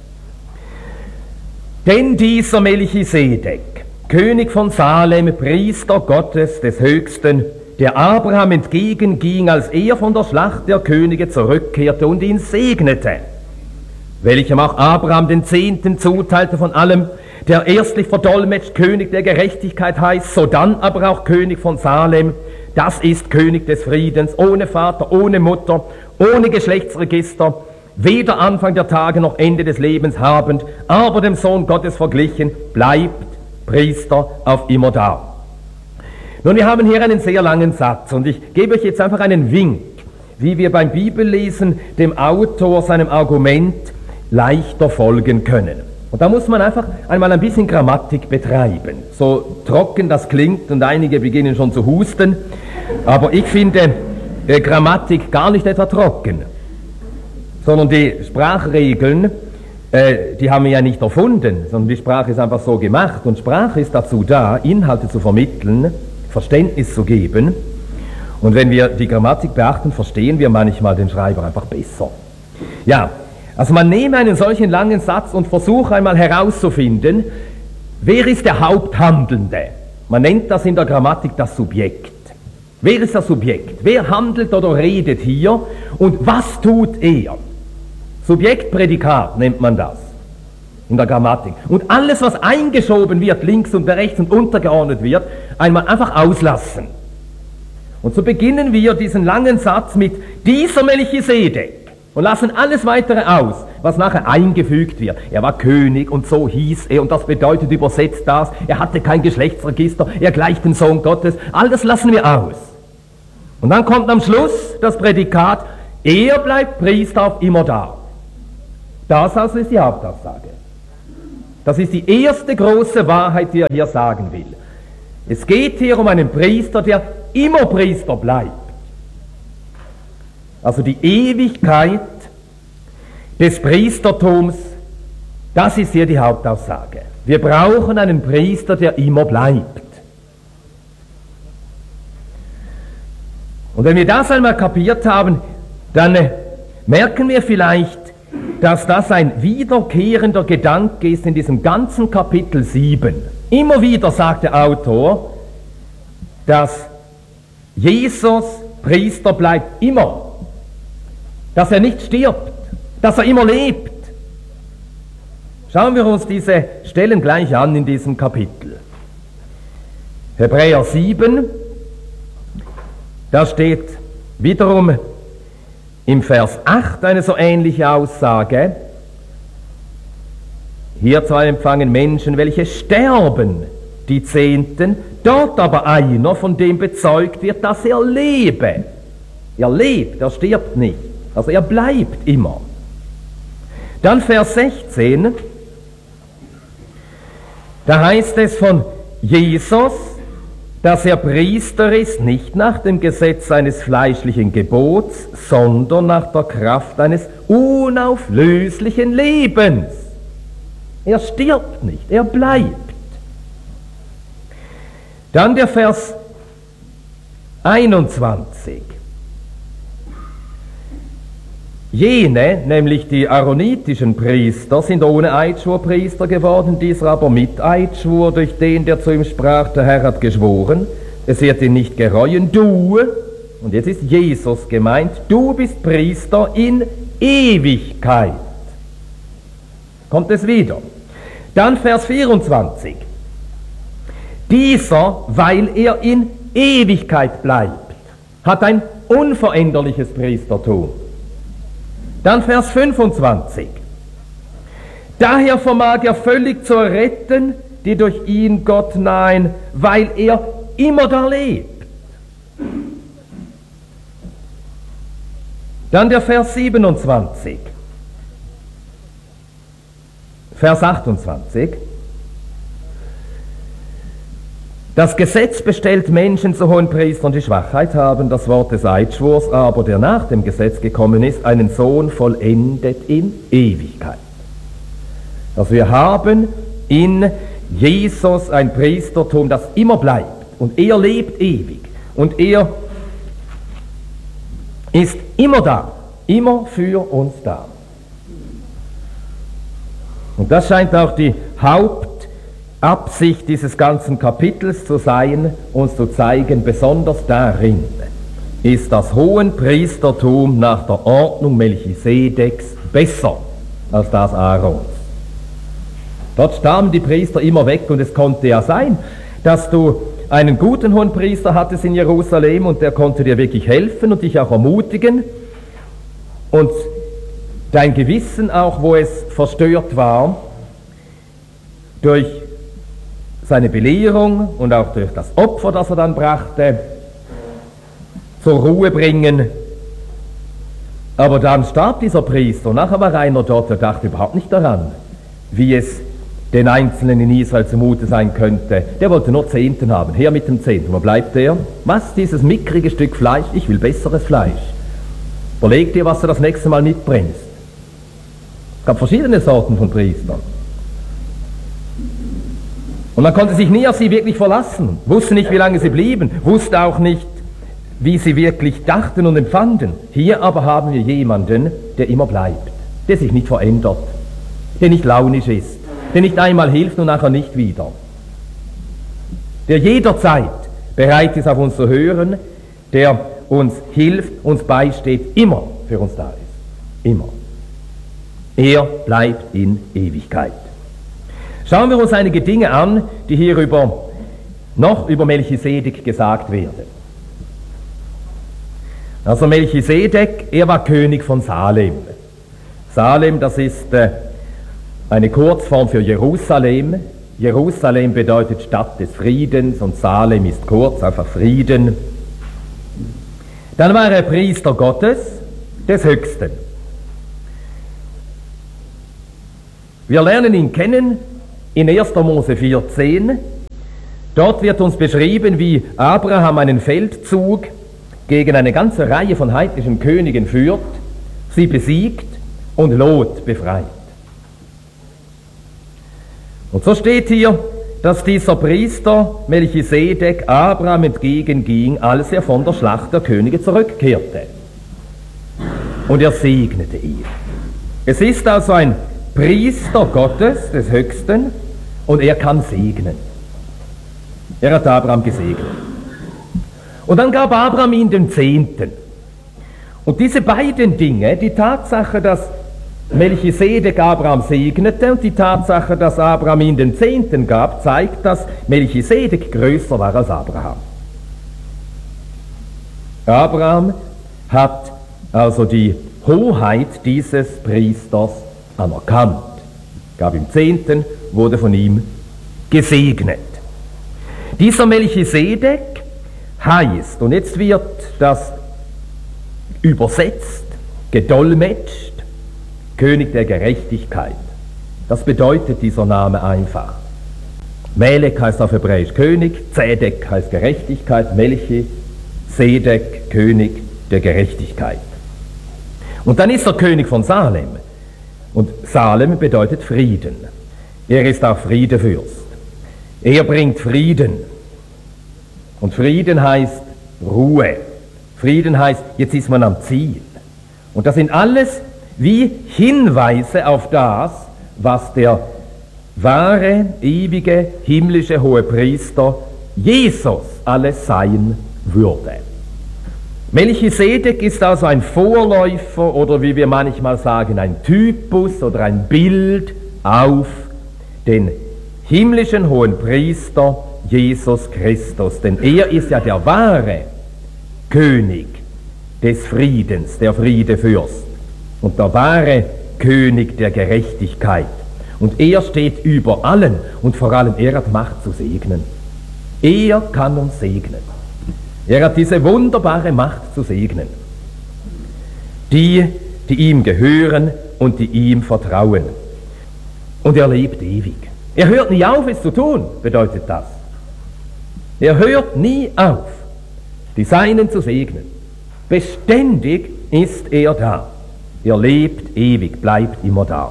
Denn dieser Melchisedek, König von Salem, Priester Gottes des Höchsten, der Abraham entgegenging, als er von der Schlacht der Könige zurückkehrte und ihn segnete, welchem auch Abraham den 10. zuteilte von allem, der erstlich verdolmetscht König der Gerechtigkeit heißt, sodann aber auch König von Salem, das ist König des Friedens, ohne Vater, ohne Mutter, ohne Geschlechtsregister, weder Anfang der Tage noch Ende des Lebens habend, aber dem Sohn Gottes verglichen, bleibt Priester auf immerdar. Nun, wir haben hier einen sehr langen Satz und ich gebe euch jetzt einfach einen Wink, wie wir beim Bibellesen dem Autor seinem Argument leichter folgen können. Und da muss man einfach einmal ein bisschen Grammatik betreiben. So trocken das klingt und einige beginnen schon zu husten, aber ich finde Grammatik gar nicht etwa trocken, sondern die Sprachregeln, die haben wir ja nicht erfunden, sondern die Sprache ist einfach so gemacht. Und Sprache ist dazu da, Inhalte zu vermitteln, Verständnis zu geben. Und wenn wir die Grammatik beachten, verstehen wir manchmal den Schreiber einfach besser. Ja, also man nehme einen solchen langen Satz und versuche einmal herauszufinden, wer ist der Haupthandelnde? Man nennt das in der Grammatik das Subjekt. Wer ist das Subjekt? Wer handelt oder redet hier und was tut er? Subjekt, Prädikat nennt man das in der Grammatik. Und alles, was eingeschoben wird, links und rechts und untergeordnet wird, einmal einfach auslassen. Und so beginnen wir diesen langen Satz mit dieser Melchisedek und lassen alles weitere aus, was nachher eingefügt wird. Er war König und so hieß er und das bedeutet übersetzt das, er hatte kein Geschlechtsregister, er gleicht dem Sohn Gottes, all das lassen wir aus. Und dann kommt am Schluss das Prädikat, Er bleibt Priester auf immer da. Das also ist die Hauptaussage. Das ist die erste große Wahrheit, die er hier sagen will. Es geht hier um einen Priester, der immer Priester bleibt. Also die Ewigkeit des Priestertums, das ist hier die Hauptaussage. Wir brauchen einen Priester, der immer bleibt. Und wenn wir das einmal kapiert haben, dann merken wir vielleicht, dass das ein wiederkehrender Gedanke ist in diesem ganzen Kapitel 7. Immer wieder sagt der Autor, dass Jesus Priester bleibt immer, dass er nicht stirbt, dass er immer lebt. Schauen wir uns diese Stellen gleich an in diesem Kapitel. Hebräer 7, da steht wiederum im Vers 8 eine so ähnliche Aussage. Hier zwar empfangen Menschen, welche sterben, die Zehnten, dort aber einer, von dem bezeugt wird, dass er lebe. Er lebt, er stirbt nicht. Also er bleibt immer. Dann Vers 16, da heißt es von Jesus, dass er Priester ist, nicht nach dem Gesetz eines fleischlichen Gebots, sondern nach der Kraft eines unauflöslichen Lebens. Er stirbt nicht, er bleibt. Dann der Vers 21. Jene, nämlich die aaronitischen Priester, sind ohne Eidschwur Priester geworden, dieser aber mit Eidschwur, durch den, der zu ihm sprach, der Herr hat geschworen, es wird ihn nicht gereuen, du, und jetzt ist Jesus gemeint, du bist Priester in Ewigkeit. Kommt es wieder. Dann Vers 24. Dieser, weil er in Ewigkeit bleibt, hat ein unveränderliches Priestertum. Dann Vers 25. Daher vermag er völlig zu retten, die durch ihn Gott nahen, weil er immer da lebt. Dann der Vers 27. Vers 28. Das Gesetz bestellt Menschen zu Hohenpriestern, die Schwachheit haben, das Wort des Eidschwurs aber, der nach dem Gesetz gekommen ist, einen Sohn vollendet in Ewigkeit. Also wir haben in Jesus ein Priestertum, das immer bleibt. Und er lebt ewig. Und er ist immer da. Immer für uns da. Und das scheint auch die Hauptabsicht dieses ganzen Kapitels zu sein, uns zu zeigen, besonders darin ist das Hohenpriestertum nach der Ordnung Melchisedeks besser als das Aarons. Dort starben die Priester immer weg und es konnte ja sein, dass du einen guten Hohenpriester hattest in Jerusalem und der konnte dir wirklich helfen und dich auch ermutigen und dein Gewissen auch, wo es verstört war, durch seine Belehrung und auch durch das Opfer, das er dann brachte, zur Ruhe bringen. Aber dann starb dieser Priester und nachher war einer dort, der dachte überhaupt nicht daran, wie es den Einzelnen in Israel zumute sein könnte. Der wollte nur Zehnten haben. Her mit dem Zehnten. Wo bleibt der? Was? Dieses mickrige Stück Fleisch? Ich will besseres Fleisch. Überleg dir, was du das nächste Mal mitbringst. Es gab verschiedene Sorten von Priestern. Und man konnte sich nie auf sie wirklich verlassen. Wusste nicht, wie lange sie blieben. Wusste auch nicht, wie sie wirklich dachten und empfanden. Hier aber haben wir jemanden, der immer bleibt. Der sich nicht verändert. Der nicht launisch ist. Der nicht einmal hilft und nachher nicht wieder. Der jederzeit bereit ist, auf uns zu hören, der uns hilft, uns beisteht, immer für uns da ist. Immer. Er bleibt in Ewigkeit. Schauen wir uns einige Dinge an, die hier noch über Melchisedek gesagt werden. Also Melchisedek, er war König von Salem. Salem, das ist eine Kurzform für Jerusalem. Jerusalem bedeutet Stadt des Friedens und Salem ist kurz, einfach Frieden. Dann war er Priester Gottes des Höchsten. Wir lernen ihn kennen in 1. Mose 4,10. Dort wird uns beschrieben, wie Abraham einen Feldzug gegen eine ganze Reihe von heidnischen Königen führt, sie besiegt und Lot befreit. Und so steht hier, dass dieser Priester Melchisedek Abraham entgegenging, als er von der Schlacht der Könige zurückkehrte. Und er segnete ihn. Es ist also ein Priester Gottes, des Höchsten, und er kann segnen. Er hat Abraham gesegnet. Und dann gab Abraham ihm den Zehnten. Und diese beiden Dinge, die Tatsache, dass Melchisedek Abraham segnete und die Tatsache, dass Abraham ihm den Zehnten gab, zeigt, dass Melchisedek größer war als Abraham. Abraham hat also die Hoheit dieses Priesters anerkannt, gab ihm Zehnten, wurde von ihm gesegnet. Dieser Melchisedek heißt, und jetzt wird das übersetzt, gedolmetscht, König der Gerechtigkeit. Das bedeutet dieser Name einfach. Melek heißt auf Hebräisch König, Zedek heißt Gerechtigkeit, Melchisedek, König der Gerechtigkeit. Und dann ist er König von Salem. Und Salem bedeutet Frieden. Er ist auch Friedefürst. Er bringt Frieden. Und Frieden heißt Ruhe. Frieden heißt, jetzt ist man am Ziel. Und das sind alles wie Hinweise auf das, was der wahre, ewige, himmlische Hohepriester Jesus alles sein würde. Melchisedek ist also ein Vorläufer oder wie wir manchmal sagen, ein Typus oder ein Bild auf den himmlischen Hohenpriester Jesus Christus. Denn er ist ja der wahre König des Friedens, der Friedefürst und der wahre König der Gerechtigkeit. Und er steht über allen und vor allem er hat Macht zu segnen. Er kann uns segnen. Er hat diese wunderbare Macht zu segnen. Die ihm gehören und die ihm vertrauen. Und er lebt ewig. Er hört nie auf, es zu tun, bedeutet das. Er hört nie auf, die Seinen zu segnen. Beständig ist er da. Er lebt ewig, bleibt immer da.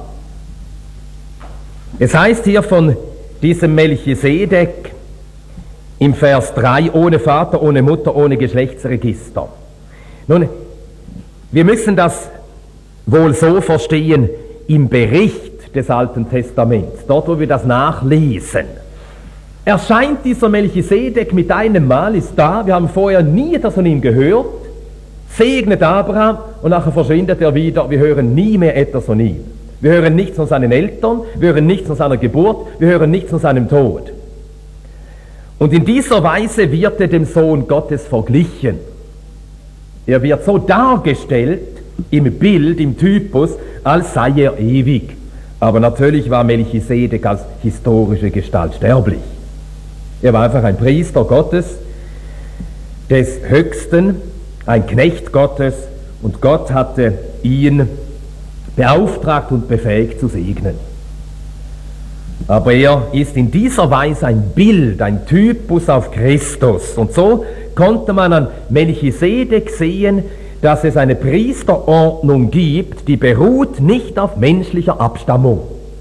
Es heißt hier von diesem Melchisedek im Vers 3, ohne Vater, ohne Mutter, ohne Geschlechtsregister. Nun, wir müssen das wohl so verstehen im Bericht des Alten Testaments, dort wo wir das nachlesen. Erscheint dieser Melchisedek mit einem Mal, ist da, wir haben vorher nie etwas von ihm gehört, segnet Abraham und nachher verschwindet er wieder, wir hören nie mehr etwas von ihm. Wir hören nichts von seinen Eltern, wir hören nichts von seiner Geburt, wir hören nichts von seinem Tod. Und in dieser Weise wird er dem Sohn Gottes verglichen. Er wird so dargestellt, im Bild, im Typus, als sei er ewig. Aber natürlich war Melchisedek als historische Gestalt sterblich. Er war einfach ein Priester Gottes, des Höchsten, ein Knecht Gottes, und Gott hatte ihn beauftragt und befähigt zu segnen. Aber er ist in dieser Weise ein Bild, ein Typus auf Christus. Und so konnte man an Melchisedek sehen, dass es eine Priesterordnung gibt, die beruht nicht auf menschlicher Abstammung.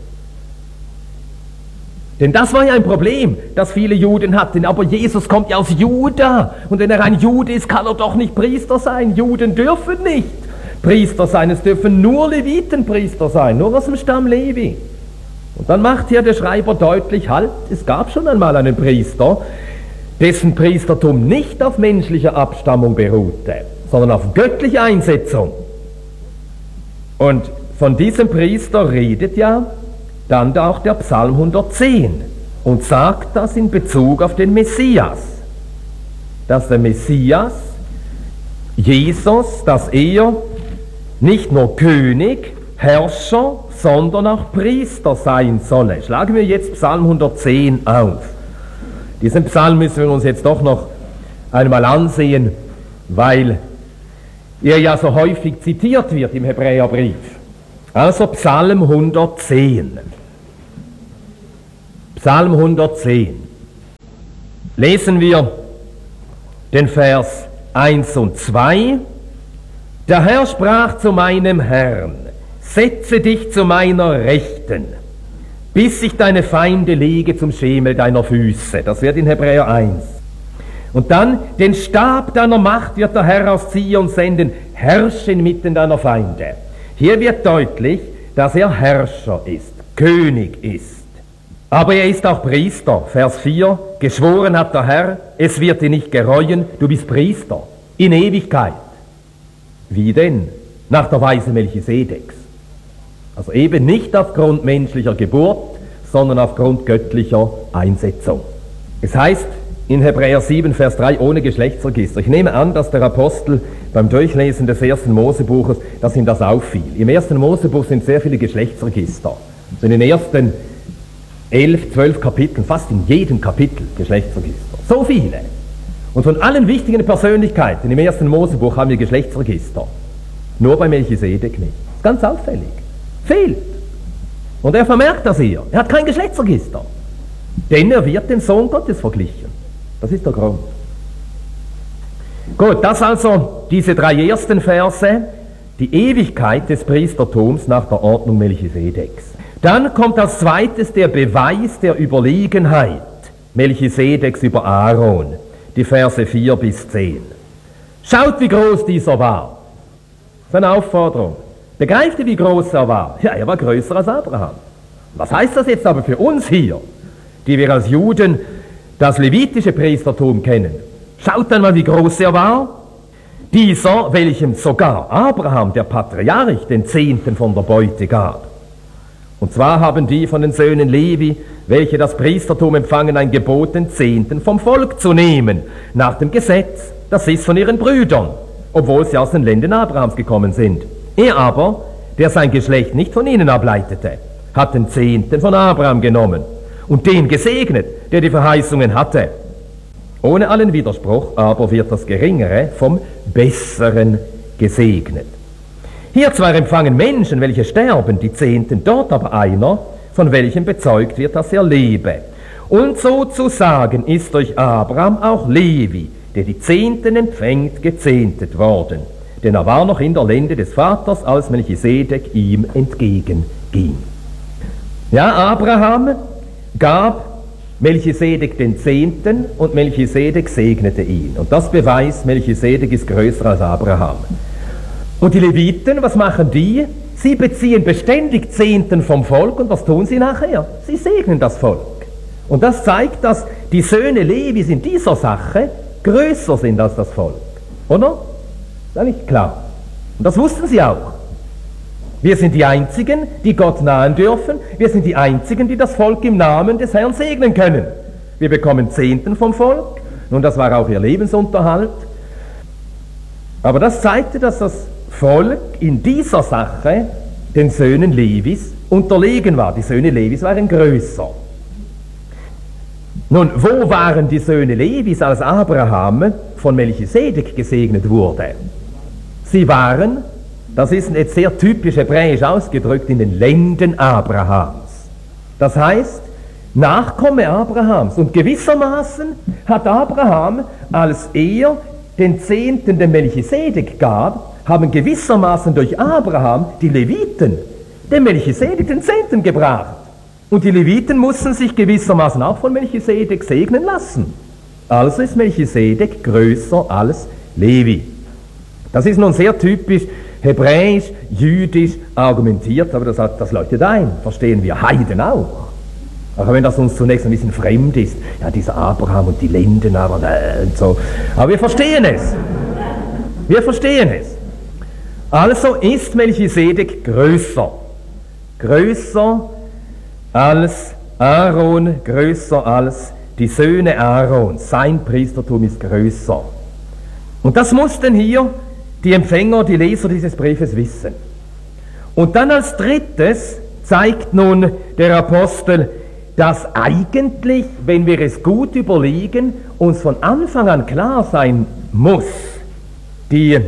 Denn das war ja ein Problem, das viele Juden hatten. Aber Jesus kommt ja aus Juda. Und wenn er ein Jude ist, kann er doch nicht Priester sein. Juden dürfen nicht Priester sein. Es dürfen nur Levitenpriester sein, nur aus dem Stamm Levi. Und dann macht hier der Schreiber deutlich, halt, es gab schon einmal einen Priester, dessen Priestertum nicht auf menschlicher Abstammung beruhte, sondern auf göttlicher Einsetzung. Und von diesem Priester redet ja dann auch der Psalm 110 und sagt das in Bezug auf den Messias, dass der Messias, Jesus, dass er nicht nur König, Herrscher, sondern auch Priester sein solle. Schlagen wir jetzt Psalm 110 auf. Diesen Psalm müssen wir uns jetzt doch noch einmal ansehen, weil der ja so häufig zitiert wird im Hebräerbrief. Also Psalm 110. Psalm 110. Lesen wir den Vers 1 und 2. Der Herr sprach zu meinem Herrn: Setze dich zu meiner Rechten, bis ich deine Feinde lege zum Schemel deiner Füße. Das wird in Hebräer 1. Und dann: Den Stab deiner Macht wird der Herr aus Zion senden, herrsche inmitten deiner Feinde. Hier wird deutlich, dass er Herrscher ist, König ist. Aber er ist auch Priester. Vers 4, geschworen hat der Herr, es wird dir nicht gereuen, du bist Priester in Ewigkeit. Wie denn? Nach der Weise Melchisedeks. Also eben nicht aufgrund menschlicher Geburt, sondern aufgrund göttlicher Einsetzung. Es heißt in Hebräer 7, Vers 3, ohne Geschlechtsregister. Ich nehme an, dass der Apostel beim Durchlesen des 1. Mosebuches, dass ihm das auffiel. Im 1. Mosebuch sind sehr viele Geschlechtsregister. Also in den ersten 11, 12 Kapiteln, fast in jedem Kapitel Geschlechtsregister. So viele. Und von allen wichtigen Persönlichkeiten im 1. Mosebuch haben wir Geschlechtsregister. Nur bei Melchisedek nicht. Ganz auffällig. Fehlt. Und er vermerkt das hier. Er hat kein Geschlechtsregister. Denn er wird dem Sohn Gottes verglichen. Das ist der Grund. Gut, das also diese 3 ersten Verse, die Ewigkeit des Priestertums nach der Ordnung Melchisedeks. Dann kommt als zweites der Beweis der Überlegenheit Melchisedeks über Aaron, die Verse 4 bis 10. Schaut, wie groß dieser war. Das ist eine Aufforderung. Begreift ihr, wie groß er war? Ja, er war größer als Abraham. Was heißt das jetzt aber für uns hier, die wir als Juden das levitische Priestertum kennen? Schaut einmal, wie groß er war. Dieser, welchem sogar Abraham, der Patriarch, den Zehnten von der Beute gab. Und zwar haben die von den Söhnen Levi, welche das Priestertum empfangen, ein Gebot, den Zehnten vom Volk zu nehmen, nach dem Gesetz, das ist von ihren Brüdern, obwohl sie aus den Ländern Abrahams gekommen sind. Er aber, der sein Geschlecht nicht von ihnen ableitete, hat den Zehnten von Abraham genommen und den gesegnet, der die Verheißungen hatte. Ohne allen Widerspruch aber wird das Geringere vom Besseren gesegnet. Hier zwar empfangen Menschen, welche sterben, die Zehnten, dort aber einer, von welchem bezeugt wird, dass er lebe. Und sozusagen ist durch Abraham auch Levi, der die Zehnten empfängt, gezehntet worden. Denn er war noch in der Lände des Vaters, als Melchisedek ihm entgegenging. Ja, Abraham gab Melchisedek den Zehnten und Melchisedek segnete ihn. Und das beweist, Melchisedek ist größer als Abraham. Und die Leviten, was machen die? Sie beziehen beständig Zehnten vom Volk und was tun sie nachher? Sie segnen das Volk. Und das zeigt, dass die Söhne Levis in dieser Sache größer sind als das Volk. Oder? Ist eigentlich klar. Und das wussten sie auch. Wir sind die Einzigen, die Gott nahen dürfen. Wir sind die Einzigen, die das Volk im Namen des Herrn segnen können. Wir bekommen Zehnten vom Volk. Nun, das war auch ihr Lebensunterhalt. Aber das zeigte, dass das Volk in dieser Sache den Söhnen Levis unterlegen war. Die Söhne Levis waren größer. Nun, wo waren die Söhne Levis, als Abraham von Melchisedek gesegnet wurde? Sie waren, das ist jetzt sehr typisch hebräisch ausgedrückt, in den Lenden Abrahams. Das heißt, Nachkomme Abrahams. Und gewissermaßen hat Abraham, als er den Zehnten dem Melchisedek gab, haben gewissermaßen durch Abraham die Leviten dem Melchisedek den Zehnten gebracht. Und die Leviten mussten sich gewissermaßen auch von Melchisedek segnen lassen. Also ist Melchisedek größer als Levi. Das ist nun sehr typisch hebräisch, jüdisch argumentiert, aber das leuchtet ein, verstehen wir Heiden auch. Auch wenn das uns zunächst ein bisschen fremd ist, ja, dieser Abraham und die Lenden, aber und so. Aber wir verstehen es. Wir verstehen es. Also ist Melchisedek größer. Größer als Aaron, größer als die Söhne Aarons. Sein Priestertum ist größer. Und das mussten hier die Empfänger, die Leser dieses Briefes wissen. Und dann als drittes zeigt nun der Apostel, dass eigentlich, wenn wir es gut überlegen, uns von Anfang an klar sein muss, die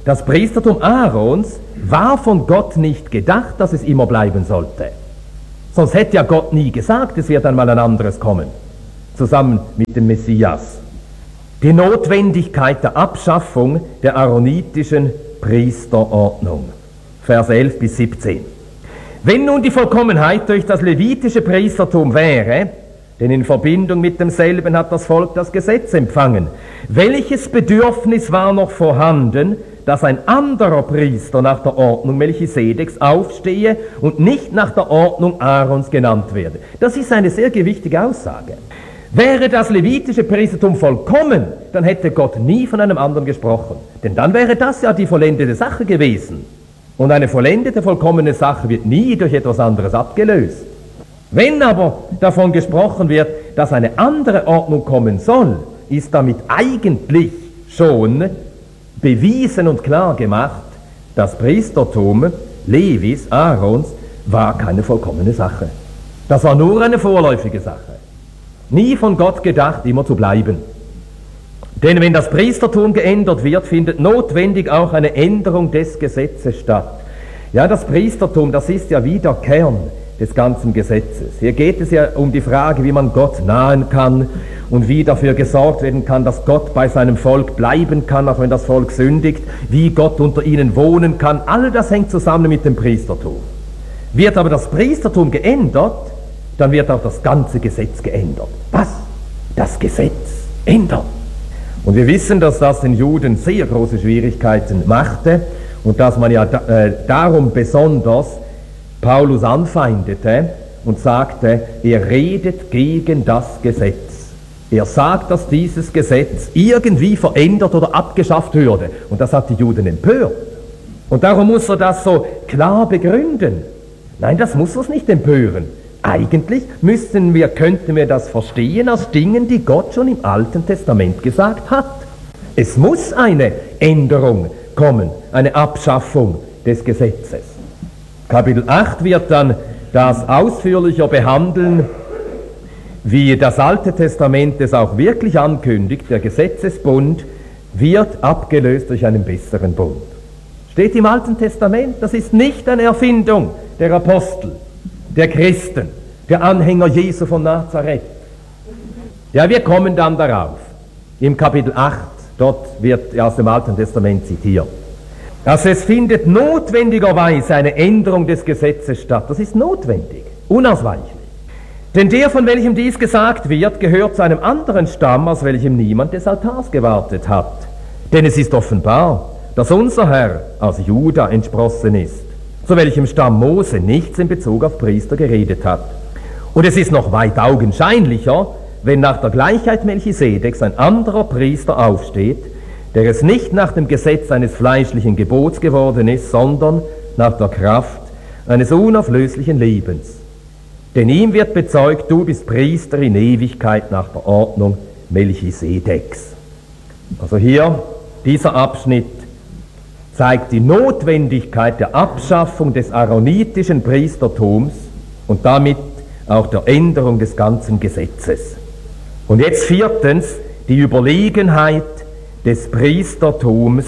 Das Priestertum Aarons war von Gott nicht gedacht, dass es immer bleiben sollte. Sonst hätte ja Gott nie gesagt, es wird einmal ein anderes kommen, zusammen mit dem Messias. Die Notwendigkeit der Abschaffung der aaronitischen Priesterordnung. Vers 11 bis 17. Wenn nun die Vollkommenheit durch das levitische Priestertum wäre, denn in Verbindung mit demselben hat das Volk das Gesetz empfangen, welches Bedürfnis war noch vorhanden, dass ein anderer Priester nach der Ordnung Melchisedeks aufstehe und nicht nach der Ordnung Aarons genannt werde? Das ist eine sehr gewichtige Aussage. Wäre das levitische Priestertum vollkommen, dann hätte Gott nie von einem anderen gesprochen. Denn dann wäre das ja die vollendete Sache gewesen. Und eine vollendete, vollkommene Sache wird nie durch etwas anderes abgelöst. Wenn aber davon gesprochen wird, dass eine andere Ordnung kommen soll, ist damit eigentlich schon bewiesen und klar gemacht, das Priestertum Levis, Aarons, war keine vollkommene Sache. Das war nur eine vorläufige Sache. Nie von Gott gedacht, immer zu bleiben. Denn wenn das Priestertum geändert wird, findet notwendig auch eine Änderung des Gesetzes statt. Ja, das Priestertum, das ist ja wie der Kern des ganzen Gesetzes. Hier geht es ja um die Frage, wie man Gott nahen kann und wie dafür gesorgt werden kann, dass Gott bei seinem Volk bleiben kann, auch wenn das Volk sündigt, wie Gott unter ihnen wohnen kann. All das hängt zusammen mit dem Priestertum. Wird aber das Priestertum geändert, dann wird auch das ganze Gesetz geändert. Was? Das Gesetz ändert. Und wir wissen, dass das den Juden sehr große Schwierigkeiten machte und dass man ja darum besonders Paulus anfeindete und sagte, er redet gegen das Gesetz. Er sagt, dass dieses Gesetz irgendwie verändert oder abgeschafft würde. Und das hat die Juden empört. Und darum muss er das so klar begründen. Nein, das muss uns nicht empören. Eigentlich könnten wir das verstehen aus Dingen, die Gott schon im Alten Testament gesagt hat. Es muss eine Änderung kommen, eine Abschaffung des Gesetzes. Kapitel 8 wird dann das ausführlicher behandeln, wie das Alte Testament es auch wirklich ankündigt. Der Gesetzesbund wird abgelöst durch einen besseren Bund. Steht im Alten Testament, das ist nicht eine Erfindung der Apostel, der Christen, der Anhänger Jesu von Nazareth. Ja, wir kommen dann darauf. Im Kapitel 8, dort wird aus dem Alten Testament zitiert. Also es findet notwendigerweise eine Änderung des Gesetzes statt. Das ist notwendig, unausweichlich. Denn der, von welchem dies gesagt wird, gehört zu einem anderen Stamm, aus welchem niemand des Altars gewartet hat. Denn es ist offenbar, dass unser Herr aus Juda entsprossen ist, zu welchem Stamm Mose nichts in Bezug auf Priester geredet hat. Und es ist noch weit augenscheinlicher, wenn nach der Gleichheit Melchisedeks ein anderer Priester aufsteht, der es nicht nach dem Gesetz eines fleischlichen Gebots geworden ist, sondern nach der Kraft eines unauflöslichen Lebens. Denn ihm wird bezeugt, du bist Priester in Ewigkeit nach der Ordnung Melchisedeks. Also hier, dieser Abschnitt zeigt die Notwendigkeit der Abschaffung des aaronitischen Priestertums und damit auch der Änderung des ganzen Gesetzes. Und jetzt viertens, die Überlegenheit des Priestertums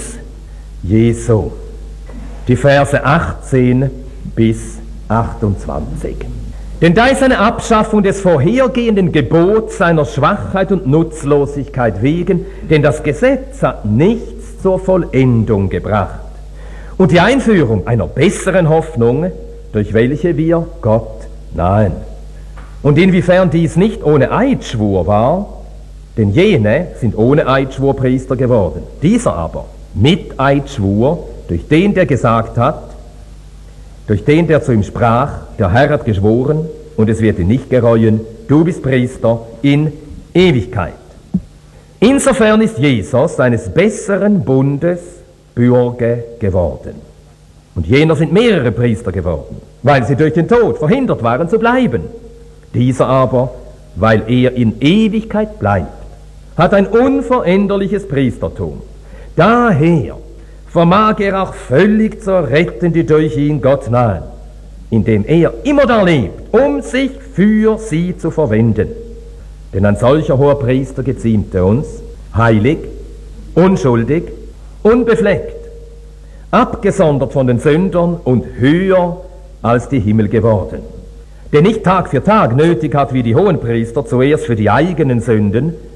Jesu. Die Verse 18 bis 28. Denn da ist eine Abschaffung des vorhergehenden Gebots seiner Schwachheit und Nutzlosigkeit wegen, denn das Gesetz hat nichts zur Vollendung gebracht. Und die Einführung einer besseren Hoffnung, durch welche wir Gott nahen. Und inwiefern dies nicht ohne Eidschwur war, denn jene sind ohne Eidschwur Priester geworden. Dieser aber mit Eidschwur, durch den, der gesagt hat, durch den, der zu ihm sprach, der Herr hat geschworen, und es wird ihn nicht gereuen, du bist Priester in Ewigkeit. Insofern ist Jesus eines besseren Bundes Bürger geworden. Und jener sind mehrere Priester geworden, weil sie durch den Tod verhindert waren zu bleiben. Dieser aber, weil er in Ewigkeit bleibt, hat ein unveränderliches Priestertum. Daher vermag er auch völlig zu retten, die durch ihn Gott nahen, indem er immer da lebt, um sich für sie zu verwenden. Denn ein solcher hoher Priester geziemte uns, heilig, unschuldig, unbefleckt, abgesondert von den Sündern und höher als die Himmel geworden. Der nicht Tag für Tag nötig hat wie die Hohenpriester zuerst für die eigenen Sünden